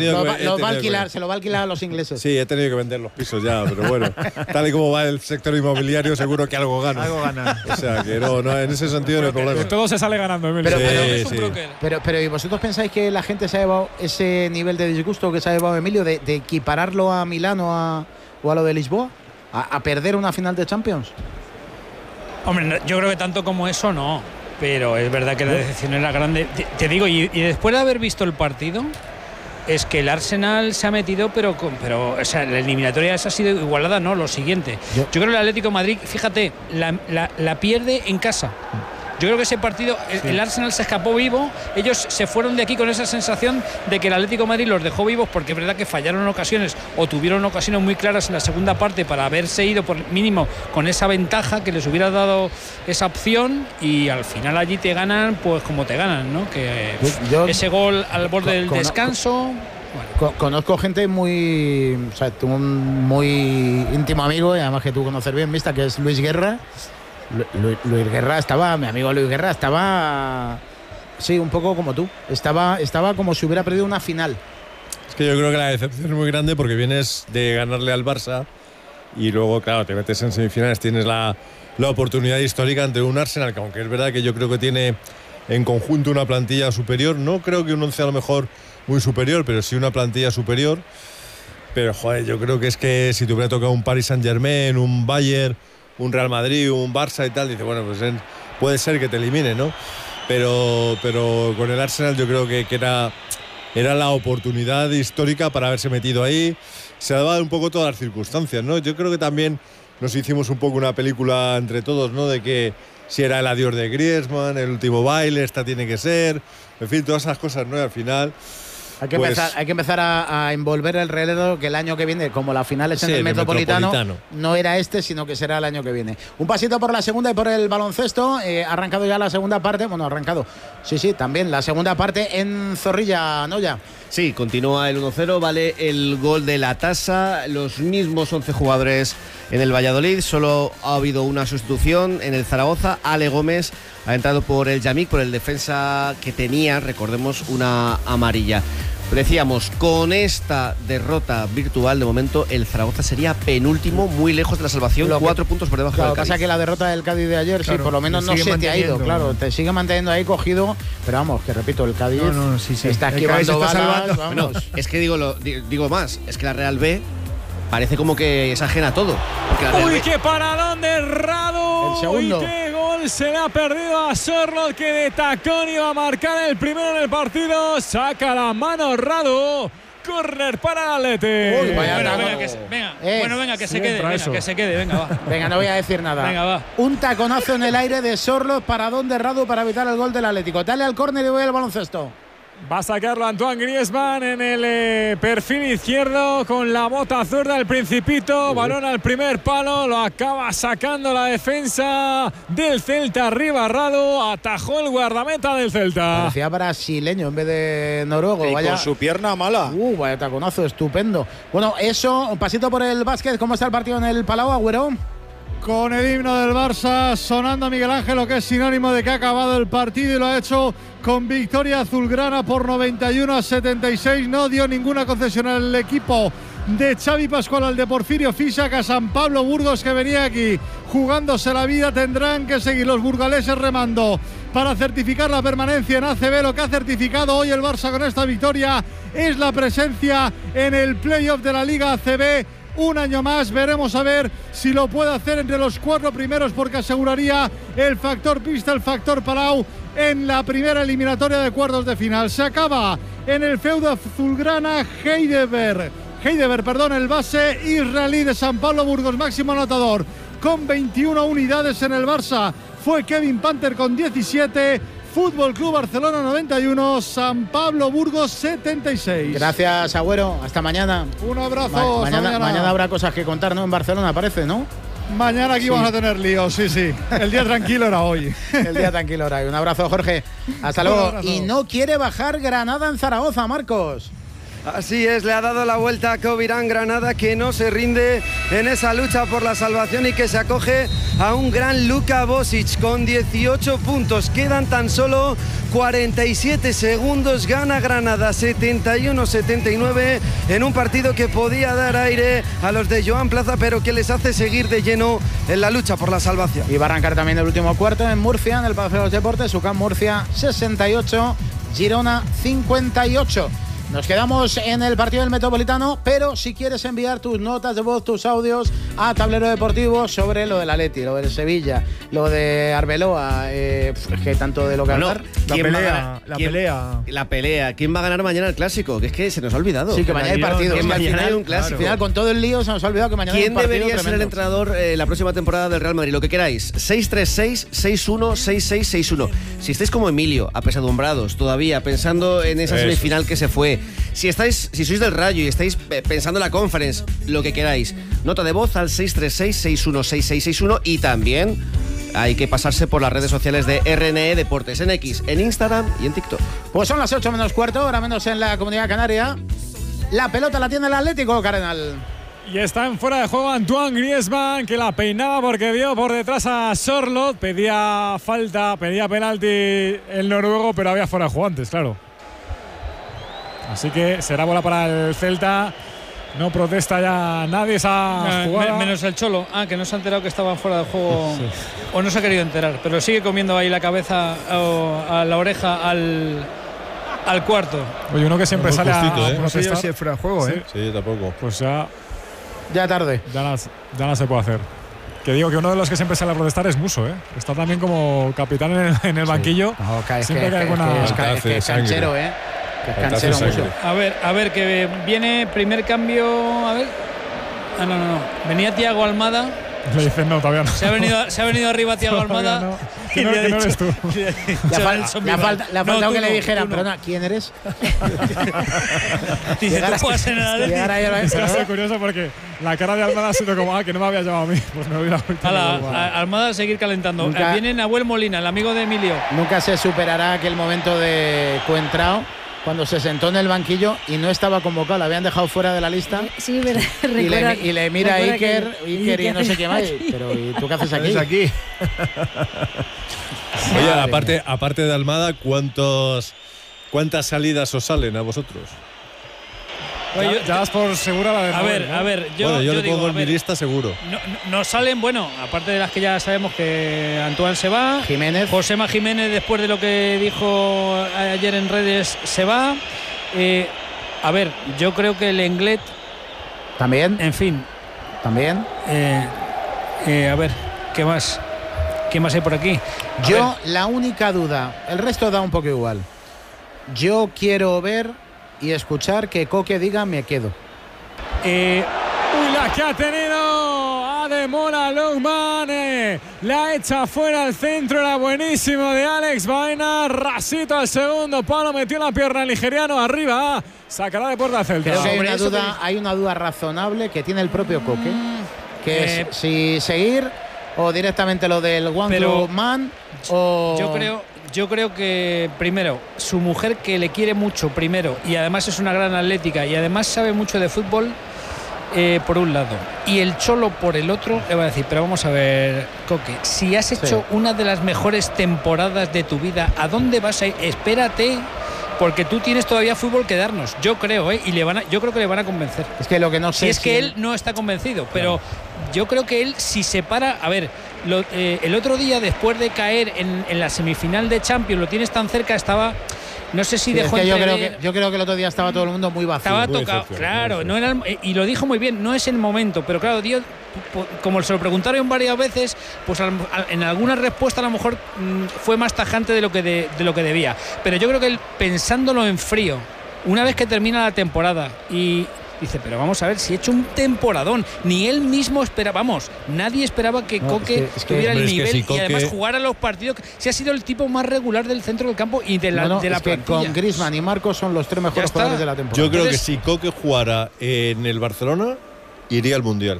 Se lo va a alquilar a los ingleses. Sí, he tenido que vender los pisos ya, pero bueno, tal y como va el sector inmobiliario, seguro que algo gana. O sea, que no, en ese sentido no hay problema. Que todo se sale ganando, Emilio. Pero ¿y vosotros pensáis que la gente se ha llevado ese nivel de disgusto que se ha llevado Emilio de equipararlo a Milán o a lo de Lisboa? ¿A perder una final de Champions? Hombre, yo creo que tanto como eso no, pero es verdad que la decepción era grande. Te digo, y después de haber visto el partido, es que el Arsenal se ha metido, pero o sea, la eliminatoria esa ha sido igualada, no, lo siguiente. Yo creo que el Atlético de Madrid, fíjate, la pierde en casa. Yo creo que ese partido, el Arsenal se escapó vivo, ellos se fueron de aquí con esa sensación de que el Atlético de Madrid los dejó vivos, porque es verdad que fallaron en ocasiones o tuvieron ocasiones muy claras en la segunda parte para haberse ido por mínimo con esa ventaja que les hubiera dado esa opción, y al final allí te ganan pues como te ganan, ¿no? Que ese gol al borde del descanso. Conozco gente muy, o sea, tengo un muy íntimo amigo, y además que tú conoces bien, Mista, que es Luis Guerra. Luis Guerra estaba, mi amigo Luis Guerra estaba, sí, un poco como tú, estaba como si hubiera perdido una final. Es que yo creo que la decepción es muy grande porque vienes de ganarle al Barça y luego, claro, te metes en semifinales, tienes la oportunidad histórica ante un Arsenal, que aunque es verdad que yo creo que tiene en conjunto una plantilla superior, no creo que un 11 a lo mejor muy superior, pero sí una plantilla superior. Pero joder, yo creo que es que si te hubiera tocado un Paris Saint-Germain, un Bayern, un Real Madrid, un Barça y tal, dice, bueno, pues puede ser que te elimine, ¿no? Pero con el Arsenal yo creo que era la oportunidad histórica para haberse metido ahí. Se daba un poco todas las circunstancias, ¿no? Yo creo que también nos hicimos un poco una película entre todos, ¿no? De que si era el adiós de Griezmann, el último baile, esta tiene que ser, en fin, todas esas cosas, ¿no? Y al final... Hay que empezar a envolver el relevo, que el año que viene, como la final es en el Metropolitano, no era sino que será el año que viene. Un pasito por la segunda y por el baloncesto. Arrancado ya la segunda parte. Bueno, arrancado. Sí, también la segunda parte en Zorrilla, ¿no? Ya. Sí, continúa el 1-0, vale el gol de la tasa. Los mismos 11 jugadores en el Valladolid. Solo ha habido una sustitución en el Zaragoza. Ale Gómez ha entrado por el Yamik, por el defensa que tenía, recordemos, una amarilla. Decíamos, con esta derrota virtual, de momento el Zaragoza sería penúltimo, muy lejos de la salvación, 4 puntos por debajo del Cádiz. Lo que pasa es que la derrota del Cádiz de ayer, claro, sí, por lo menos no se te ha ido, claro, te sigue manteniendo ahí cogido, pero vamos, que repito, el Cádiz está esquivando balas, bueno, es que digo más, es que la Real B parece como que es ajena a todo. ¡Uy, qué paradón de Radu! El segundo. ¡Uy, qué gol! Se le ha perdido a Sorloth, que de tacón iba a marcar el primero en el partido. Saca la mano Radu. Córner para el Atleti. Venga, que se quede, venga, va. Venga, no voy a decir nada. Venga, va. Un taconazo en el aire de Sorloth, paradón de Radu para evitar el gol del Atlético. Dale al córner y voy al baloncesto. Va a sacarlo Antoine Griezmann en el perfil izquierdo con la bota zurda del Principito. Balón al primer palo, lo acaba sacando la defensa del Celta. Arriba Radu, atajó el guardameta del Celta. Parecía brasileño en vez de noruego. Y con su pierna mala. Vaya taconazo, estupendo. Bueno, eso, un pasito por el básquet. ¿Cómo está el partido en el Palau, Agüero? Con el himno del Barça sonando Miguel Ángel, lo que es sinónimo de que ha acabado el partido, y lo ha hecho con victoria azulgrana por 91-76. No dio ninguna concesión al equipo de Xavi Pascual, al de Porfirio Fisac, a San Pablo Burgos, que venía aquí jugándose la vida. Tendrán que seguir los burgaleses remando para certificar la permanencia en ACB. Lo que ha certificado hoy el Barça con esta victoria es la presencia en el playoff de la Liga ACB. Un año más, veremos a ver si lo puede hacer entre los 4 primeros, porque aseguraría el factor pista, el factor Palau en la primera eliminatoria de cuartos de final. Se acaba en el feudo azulgrana Heideberg, el base israelí de San Pablo Burgos, máximo anotador con 21 unidades. En el Barça fue Kevin Panther con 17. Fútbol Club Barcelona 91, San Pablo Burgos 76. Gracias, Agüero. Hasta mañana. Un abrazo. Mañana habrá cosas que contar, ¿no? En Barcelona, parece, ¿no? Mañana aquí vamos a tener líos, sí. El día tranquilo era hoy. El día tranquilo era hoy. Un abrazo, Jorge. Hasta luego. Y no quiere bajar Granada en Zaragoza, Marcos. Así es, le ha dado la vuelta a Covirán Granada, que no se rinde en esa lucha por la salvación y que se acoge a un gran Luka Bosic con 18 puntos. Quedan tan solo 47 segundos, gana Granada 71-79 en un partido que podía dar aire a los de Joan Plaza, pero que les hace seguir de lleno en la lucha por la salvación. Y va a arrancar también el último cuarto en Murcia, en el Palacio de los Deportes. UCAM Murcia 68, Girona 58. Nos quedamos en el partido del Metropolitano, pero si quieres enviar tus notas de voz, tus audios a Tablero Deportivo sobre lo del Atleti, lo del Sevilla, lo de Arbeloa, que tanto de lo que hablar. La pelea. ¿Quién va a ganar mañana el Clásico? Que es que se nos ha olvidado. Sí, que mañana hay partido. Que mañana hay un Clásico. Al final, con todo el lío, se nos ha olvidado que mañana hay un partido. ¿Quién debería ser el tremendo entrenador la próxima temporada del Real Madrid? Lo que queráis. 636-616661. Si estáis como Emilio, apesadumbrados, todavía pensando en esa semifinal que se fue. Si sois del Rayo y estáis pensando en la Conference, lo que queráis, nota de voz al 636-616661 y también hay que pasarse por las redes sociales de RNE Deportes, en X, en Instagram y en TikTok. Pues son las 8 menos cuarto, ahora menos en la Comunidad Canaria. La pelota la tiene el Atlético, Cardenal. Y está en fuera de juego Antoine Griezmann, que la peinaba porque vio por detrás a Sorloth. Pedía falta, pedía penalti el noruego, pero había fuera de juego antes, claro. Así que será bola para el Celta. No protesta ya nadie esa jugada. Menos el Cholo, que no se ha enterado que estaba fuera de juego. Sí. O no se ha querido enterar, pero sigue comiendo ahí la cabeza o a la oreja al cuarto. Oye, uno que siempre sale a protestar. No sé si es fuera de juego, ¿eh? Sí, tampoco. Pues ya tarde. Ya no se puede hacer. Que digo que uno de los que siempre sale a protestar es Muso, ¿eh? Está también como capitán en el banquillo. No, siempre que hay alguna... Es canchero, ¿eh? Cancelo mucho. A ver, que viene primer cambio. A ver. No. Venía Thiago Almada. Le dicen no, todavía no. Se ha venido arriba Thiago Almada. No. Que no eres tú. Le ha faltado que le dijeran, perdona, ¿quién eres? Dice, tú puedes ser Es curioso porque la cara de Almada ha sido como, que no me había llamado a mí. Pues me hubiera vuelto. Almada a seguir calentando. Viene Nahuel Molina, el amigo de Emilio. Nunca se superará aquel momento de Coentrao, cuando se sentó en el banquillo y no estaba convocado, la habían dejado fuera de la lista. Sí, verdad. Y le mira a Iker y no sé qué más. Pero ¿y tú qué haces aquí? Oye, aparte de Almada, ¿cuántas salidas os salen a vosotros? Ya vas por segura la de Nahuel, A ver, yo lo pongo en mi lista seguro. No salen, aparte de las que ya sabemos que Antoine se va, Josema Jiménez, después de lo que dijo ayer en redes, se va. Yo creo que el Lenglet también. En fin. También. ¿Qué más? ¿Qué más hay por aquí? La única duda, el resto da un poco igual. Yo quiero ver y escuchar que Coque diga me quedo. La que ha tenido Ademola Lookman, la echa fuera al centro, era buenísimo de Alex Baena, rasito al segundo palo, metió la pierna el nigeriano arriba, sacará de puerta Celta. Creo que hay una duda razonable que tiene el propio Coque, que es si seguir o directamente lo del One Club Man o... Yo creo que, primero, su mujer, que le quiere mucho, primero, y además es una gran atlética y además sabe mucho de fútbol, por un lado, y el Cholo por el otro, le va a decir, pero vamos a ver, Coque, si has hecho una de las mejores temporadas de tu vida, ¿a dónde vas a ir? Espérate, porque tú tienes todavía fútbol que darnos, yo creo, y yo creo que le van a convencer. Es que lo que no sé es que él no está convencido, pero yo creo que él, si se para, el otro día, después de caer en la semifinal de Champions, lo tienes tan cerca, estaba... No sé si dejó yo creo que el otro día estaba todo el mundo muy vacío. Estaba tocado, claro, no era y lo dijo muy bien, no es el momento, pero claro, Dios, como se lo preguntaron varias veces, pues en alguna respuesta a lo mejor fue más tajante de lo que debía. Pero yo creo que él, pensándolo en frío, una vez que termina la temporada y Dice, pero vamos a ver, si he hecho un temporadón, ni él mismo esperaba, vamos, nadie esperaba que Coque tuviera el nivel y además jugara los partidos. Si ha sido el tipo más regular del centro del campo y de la plantilla. Con Griezmann y Marcos son los 3 mejores jugadores de la temporada. Yo creo que si Coque jugara en el Barcelona, iría al Mundial.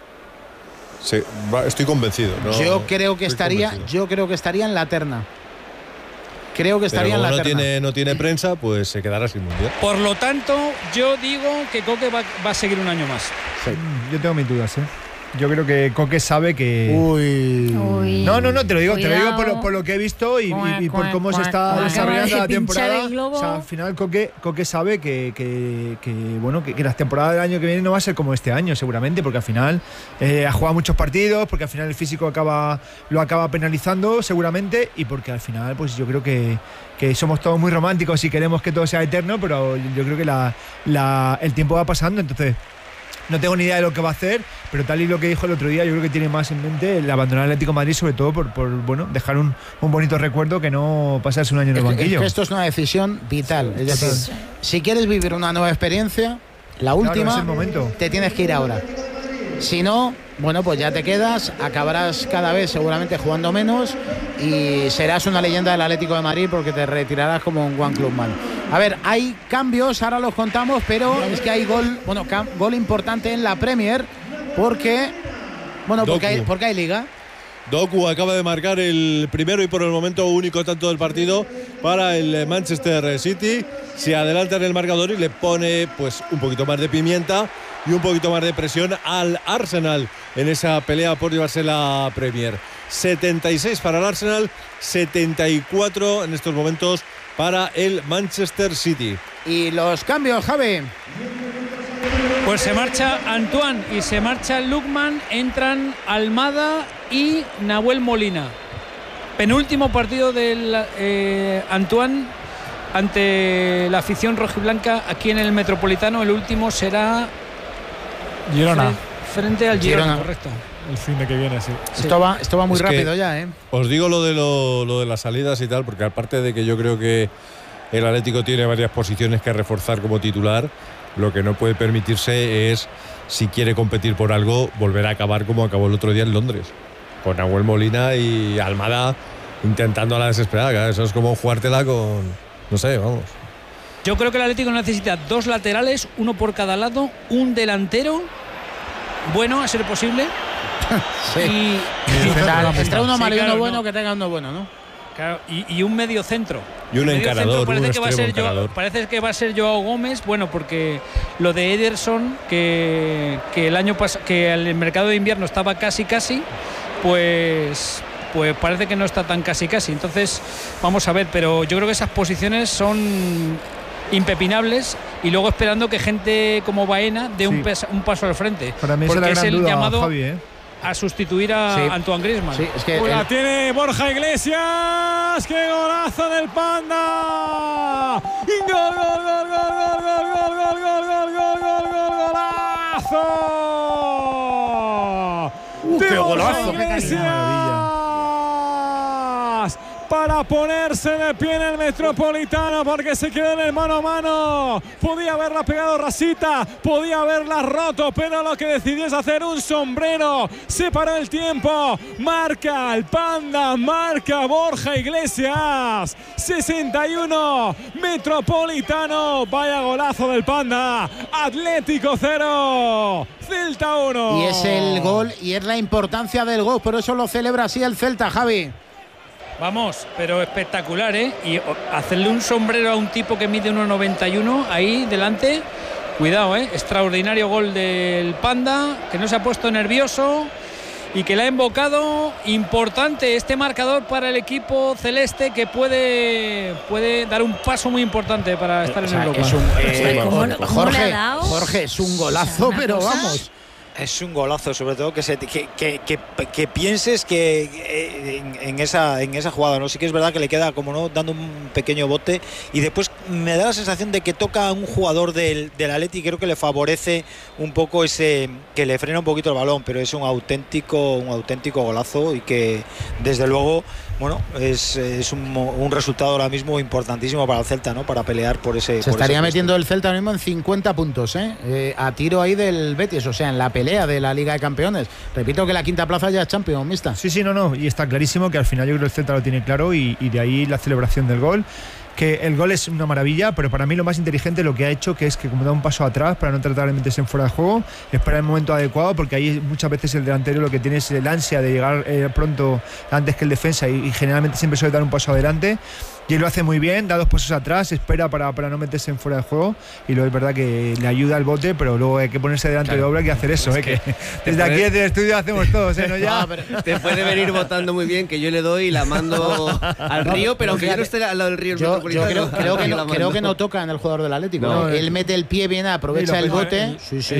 Sí, estoy convencido. Yo creo que estaría en la terna. Creo que estaría en la terna. No tiene prensa, pues se quedará sin Mundial. Por lo tanto, yo digo que Coque va a seguir un año más. Sí. Yo tengo mis dudas, Yo creo que Coque sabe que... Uy. No, te lo digo por lo que he visto y por cómo se está desarrollando la temporada. O sea, al final Coque sabe que la temporada del año que viene no va a ser como este año, seguramente, porque al final ha jugado muchos partidos, porque al final el físico lo acaba penalizando, seguramente, y porque al final, pues yo creo que somos todos muy románticos y queremos que todo sea eterno, pero yo creo que el tiempo va pasando, entonces... No tengo ni idea de lo que va a hacer, pero tal y lo que dijo el otro día, yo creo que tiene más en mente el abandonar el Atlético de Madrid, sobre todo por dejar un bonito recuerdo que no pasarse un año en el banquillo. Esto es una decisión vital. Es decir, si quieres vivir una nueva experiencia, la última, es el momento. Te tienes que ir ahora. Si no, pues ya te quedas, acabarás cada vez seguramente jugando menos y serás una leyenda del Atlético de Madrid porque te retirarás como un One Club Man. A ver, hay cambios, ahora los contamos, pero es que hay gol importante en la Premier porque hay liga. Doku acaba de marcar el primero y por el momento único tanto del partido para el Manchester City. Se adelanta en el marcador y le pone pues un poquito más de pimienta y un poquito más de presión al Arsenal en esa pelea por llevarse la Premier. 76 para el Arsenal, 74 en estos momentos para el Manchester City. ¿Y los cambios, Javi? Pues se marcha Antoine y se marcha Lookman, entran Almada y Nahuel Molina. Penúltimo partido del Antoine ante la afición rojiblanca aquí en el Metropolitano. El último será Girona. Frente al Girona, correcto. El fin de que viene, sí. Esto va muy rápido ya, Os digo lo de las salidas y tal, porque aparte de que yo creo que el Atlético tiene varias posiciones que reforzar como titular, lo que no puede permitirse es, si quiere competir por algo, volver a acabar como acabó el otro día en Londres, con Nahuel Molina y Almada intentando a la desesperada. Eso es como jugártela con... no sé, vamos. Yo creo que el Atlético necesita 2 laterales, uno por cada lado, un delantero, bueno, a ser posible. Sí. Entre uno malo y uno bueno, que tenga uno bueno, ¿no? Claro, y un medio centro. Y un encarador, parece que va a ser Joao Gómez, bueno, porque lo de Ederson, que el año pasado, que el mercado de invierno estaba casi, pues parece que no está tan casi. Entonces, vamos a ver, pero yo creo que esas posiciones son impepinables y luego esperando que gente como Baena dé un paso al frente. Para mí porque es el duda, llamado Javi, a sustituir a Antoine Griezmann. Sí, es que la tiene Borja Iglesias. ¡Qué golazo del Panda! ¡Golazo! ¡Qué golazo! ¡Qué maravilla! Para ponerse de pie en el Metropolitano, porque se quedó en el mano a mano. Podía haberla pegado rasita, podía haberla roto, pero lo que decidió es hacer un sombrero. Se paró el tiempo, marca el Panda, marca Borja Iglesias. 61, Metropolitano. Vaya golazo del Panda. Atlético 0, Celta 1. Y es el gol y es la importancia del gol, por eso lo celebra así el Celta, Javi. Vamos, pero espectacular, ¿eh? Y hacerle un sombrero a un tipo que mide 1,91 ahí delante. Cuidado, ¿eh? Extraordinario gol del Panda, que no se ha puesto nervioso y que le ha invocado. Importante este marcador para el equipo celeste, que puede dar un paso muy importante para estar en Europa. Jorge, es un golazo, pero vamos. Es un golazo, sobre todo que pienses que en esa jugada, ¿no? Sí que es verdad que le queda, como no, dando un pequeño bote, y después me da la sensación de que toca a un jugador del Atleti y creo que le favorece un poco ese, que le frena un poquito el balón, pero es un auténtico golazo y que desde luego Bueno, es un resultado ahora mismo importantísimo para el Celta, ¿no? Para pelear por ese. Se estaría metiendo el Celta ahora mismo en 50 puntos, a tiro ahí del Betis, o sea, en la pelea de la Liga de Campeones. Repito que la quinta plaza ya es Champions, mixta. Sí, no, y está clarísimo que al final yo creo que el Celta lo tiene claro y de ahí la celebración del gol. Que el gol es una maravilla, pero para mí lo más inteligente lo que ha hecho, que es que como da un paso atrás para no tratar de meterse en fuera de juego, espera el momento adecuado, porque ahí muchas veces el delantero lo que tiene es el ansia de llegar pronto antes que el defensa y generalmente siempre suele dar un paso adelante. Y él lo hace muy bien, da 2 pasos atrás, espera para no meterse en fuera de juego, y luego es verdad que le ayuda al bote, pero luego hay que ponerse delante de obra y hacer eso, que desde aquí desde el estudio hacemos todos, ¿no? Ya. Te puede venir votando muy bien, que yo le doy y la mando al río, pero aunque yo no esté al lado del río metropolitano. Creo que no toca en el jugador del Atlético. No, él mete el pie bien, aprovecha el bote.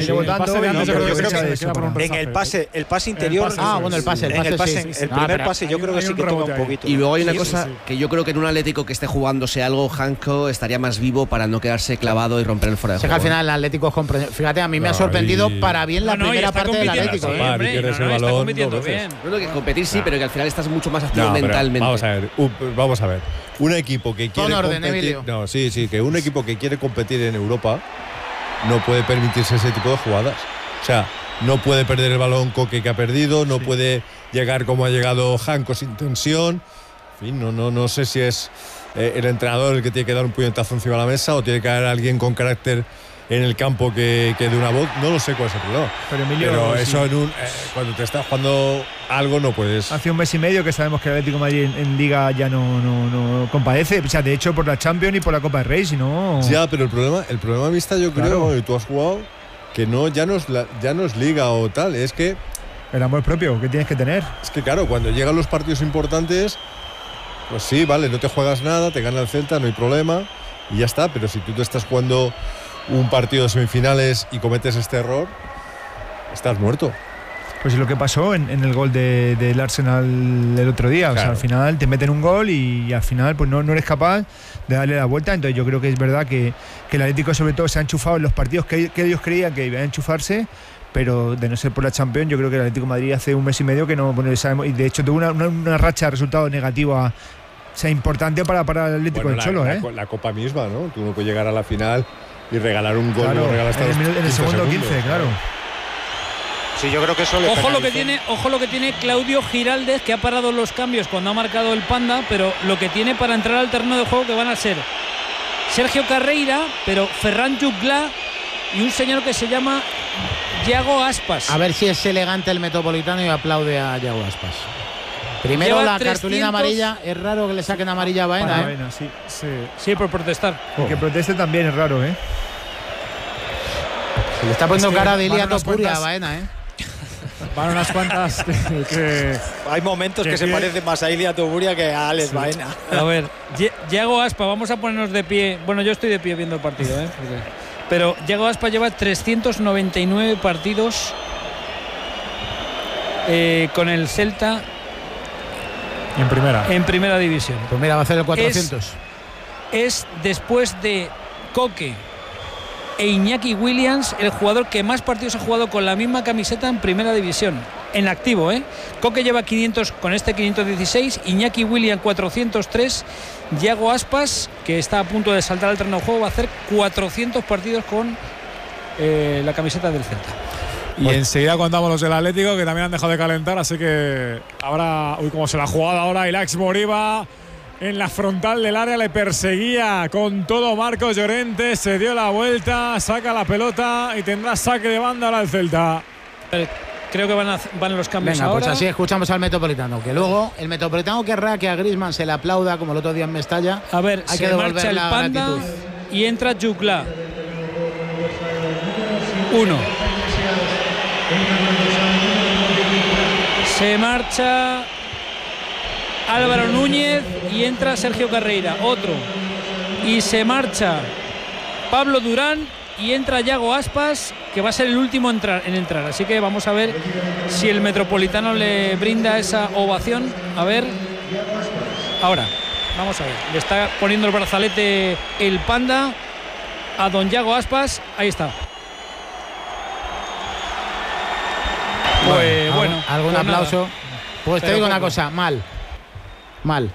En el pase interior. El primer pase yo creo que sí que toca un poquito. Y luego hay una cosa que yo creo que en un Atlético que esté jugándose algo, Janko estaría más vivo para no quedarse clavado y romper el fuera de juego. Al final el Atlético es comprensible. Fíjate, a mí me ha sorprendido para bien la primera parte del Atlético. Está compitiendo bien. Bueno, que competir sí, pero que al final estás mucho más activo mentalmente. Vamos a ver. Un equipo que quiere competir, que un equipo que quiere competir en Europa no puede permitirse ese tipo de jugadas. O sea, no puede perder el balón Coque, que ha perdido, no puede llegar como ha llegado Janko sin tensión. En fin, no sé si es el entrenador el que tiene que dar un puñetazo encima de la mesa o tiene que haber alguien con carácter en el campo que dé una voz. No lo sé cuál es el problema. Pero eso cuando te estás jugando algo no puedes. Hace un mes y medio que sabemos que el Atlético de Madrid en Liga ya no compadece. O sea, de hecho por la Champions y por la Copa del Rey, si no. Ya, pero el problema Mista, yo creo, y tú has jugado, que ya no es Liga o tal, es que el amor propio que tienes que tener. Es que claro, cuando llegan los partidos importantes, pues sí, vale, no te juegas nada, te gana el Celta, no hay problema y ya está, pero si tú te estás jugando un partido de semifinales y cometes este error, estás muerto. Pues es lo que pasó en el gol del Arsenal el otro día. Claro. O sea, al final te meten un gol y al final pues no eres capaz de darle la vuelta. Entonces yo creo que es verdad que el Atlético sobre todo se ha enchufado en los partidos que ellos creían que iban a enchufarse, pero de no ser por la Champions, yo creo que el Atlético de Madrid hace un mes y medio que no sabemos, y de hecho tuvo una racha de resultados negativa, o sea, importante para el Atlético del Cholo. La Copa misma, ¿no? Tú no puedes llegar a la final y regalar un gol, claro, en el segundo 15, claro. Sí, yo creo que eso le ojo lo que tiene Claudio Giraldez, que ha parado los cambios cuando ha marcado el Panda, pero lo que tiene para entrar al terreno de juego, que van a ser Sergio Carreira, pero Ferran Jutgla y un señor que se llama Yago Aspas. A ver si es elegante el Metropolitano y aplaude a Yago Aspas. Primero lleva la 300... cartulina amarilla. Es raro que le saquen amarilla a Baena. Baena, sí, por protestar. Y que proteste también es raro, Se le está poniendo cara de Ilia Topuria a Baena, Van unas cuantas que hay momentos que se parecen más a Ilia Topuria que a Alex Baena. A ver, Yago Aspas, vamos a ponernos de pie. Bueno, yo estoy de pie viendo el partido, pero Yago Aspas lleva 399 partidos con el Celta en primera división. Pues mira, va a hacer el 400. Es después de Coque e Iñaki Williams el jugador que más partidos ha jugado con la misma camiseta en primera división, en activo. Coque lleva 500 con este 516, Iñaki Williams 403, Yago Aspas, que está a punto de saltar al terreno de juego, va a hacer 400 partidos con la camiseta del Celta. Y enseguida contamos los del Atlético, que también han dejado de calentar, así que ahora, cómo se la ha jugado ahora Ilaix Moriba en la frontal del área, le perseguía con todo Marcos Llorente, se dio la vuelta, saca la pelota y tendrá saque de banda ahora el Celta. Creo que van los cambios. Venga, ahora. Pues así escuchamos al Metropolitano, que luego el Metropolitano querrá que a Griezmann se le aplauda como el otro día en Mestalla. A ver, hay se que marcha el Panda gratitud. Y entra Jutgla. 1. Se marcha Álvaro Núñez y entra Sergio Carreira, otro. Y se marcha Pablo Durán y entra Yago Aspas, que va a ser el último en entrar. Así que vamos a ver si el Metropolitano le brinda esa ovación. A ver. Ahora, vamos a ver. Le está poniendo el brazalete el Panda a don Yago Aspas. Ahí está. Pues bueno, algún aplauso. Pues te digo una cosa, mal. Mal,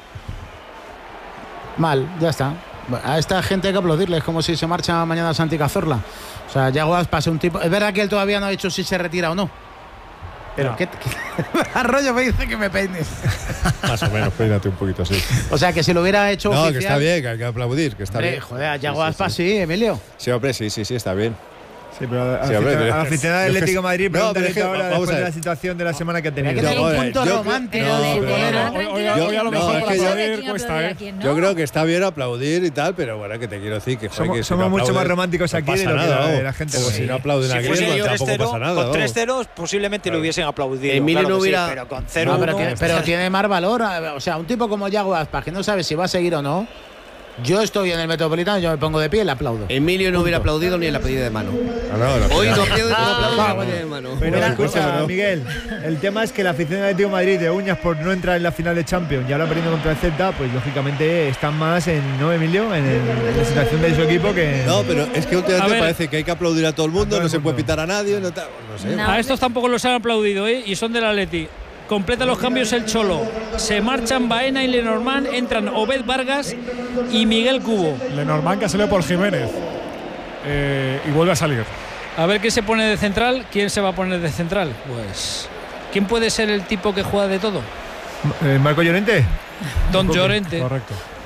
ya está. A esta gente hay que aplaudirles, como si se marcha mañana Santi Cazorla. O sea, Yago Aspas es un tipo... Es verdad que él todavía no ha dicho si se retira o no. Pero ¿qué arroyo me dice que me peines? Más o menos, peínate un poquito así. O sea, que si lo hubiera hecho no, oficial... que está bien, que hay que aplaudir, que está hombre, bien. Joder, a Yago Aspas sí, Emilio. Sí, hombre, sí, está bien. Sí, pero a la aficionada del Atlético de Madrid, pregúntale ahora después de la situación de la semana que ha tenido. Tiene un punto romántico. Hoy a lo mejor para aplaudir cuesta, Yo creo que está bien aplaudir y tal, pero bueno, que te quiero decir que somos mucho más románticos aquí de lo que la gente. Si no aplauden a Griezmann tampoco pasa nada. Con 3-0 posiblemente lo hubiesen aplaudido. Emilio no hubiera... pero con 0-1... Pero tiene más valor. O sea, un tipo como Yago Aspas, que no sabe si va a seguir o no. Yo estoy en el Metropolitano, yo me pongo de pie y le aplaudo. Emilio no hubiera aplaudido ni en la pedida de mano. Hoy no pierdo la pedida de mano. Pero escucha, Miguel, el tema es que la afición del Atlético de Madrid de uñas por no entrar en la final de Champions y ahora perdiendo contra el Celta, pues lógicamente están más ¿no, Emilio? En la situación de su equipo que... No, pero es que últimamente parece que hay que aplaudir a todo el mundo, no se puede pitar a nadie, no sé. A estos tampoco los han aplaudido, y son del Atleti. Completa los cambios el Cholo. Se marchan Baena y Lenormand, entran Obed Vargas y Miguel Cubo. Lenormand que salió por Jiménez y vuelve a salir. A ver qué se pone de central. ¿Quién se va a poner de central? Pues ¿quién puede ser el tipo que juega de todo? ¿Marco Llorente? Don Llorente. Correcto.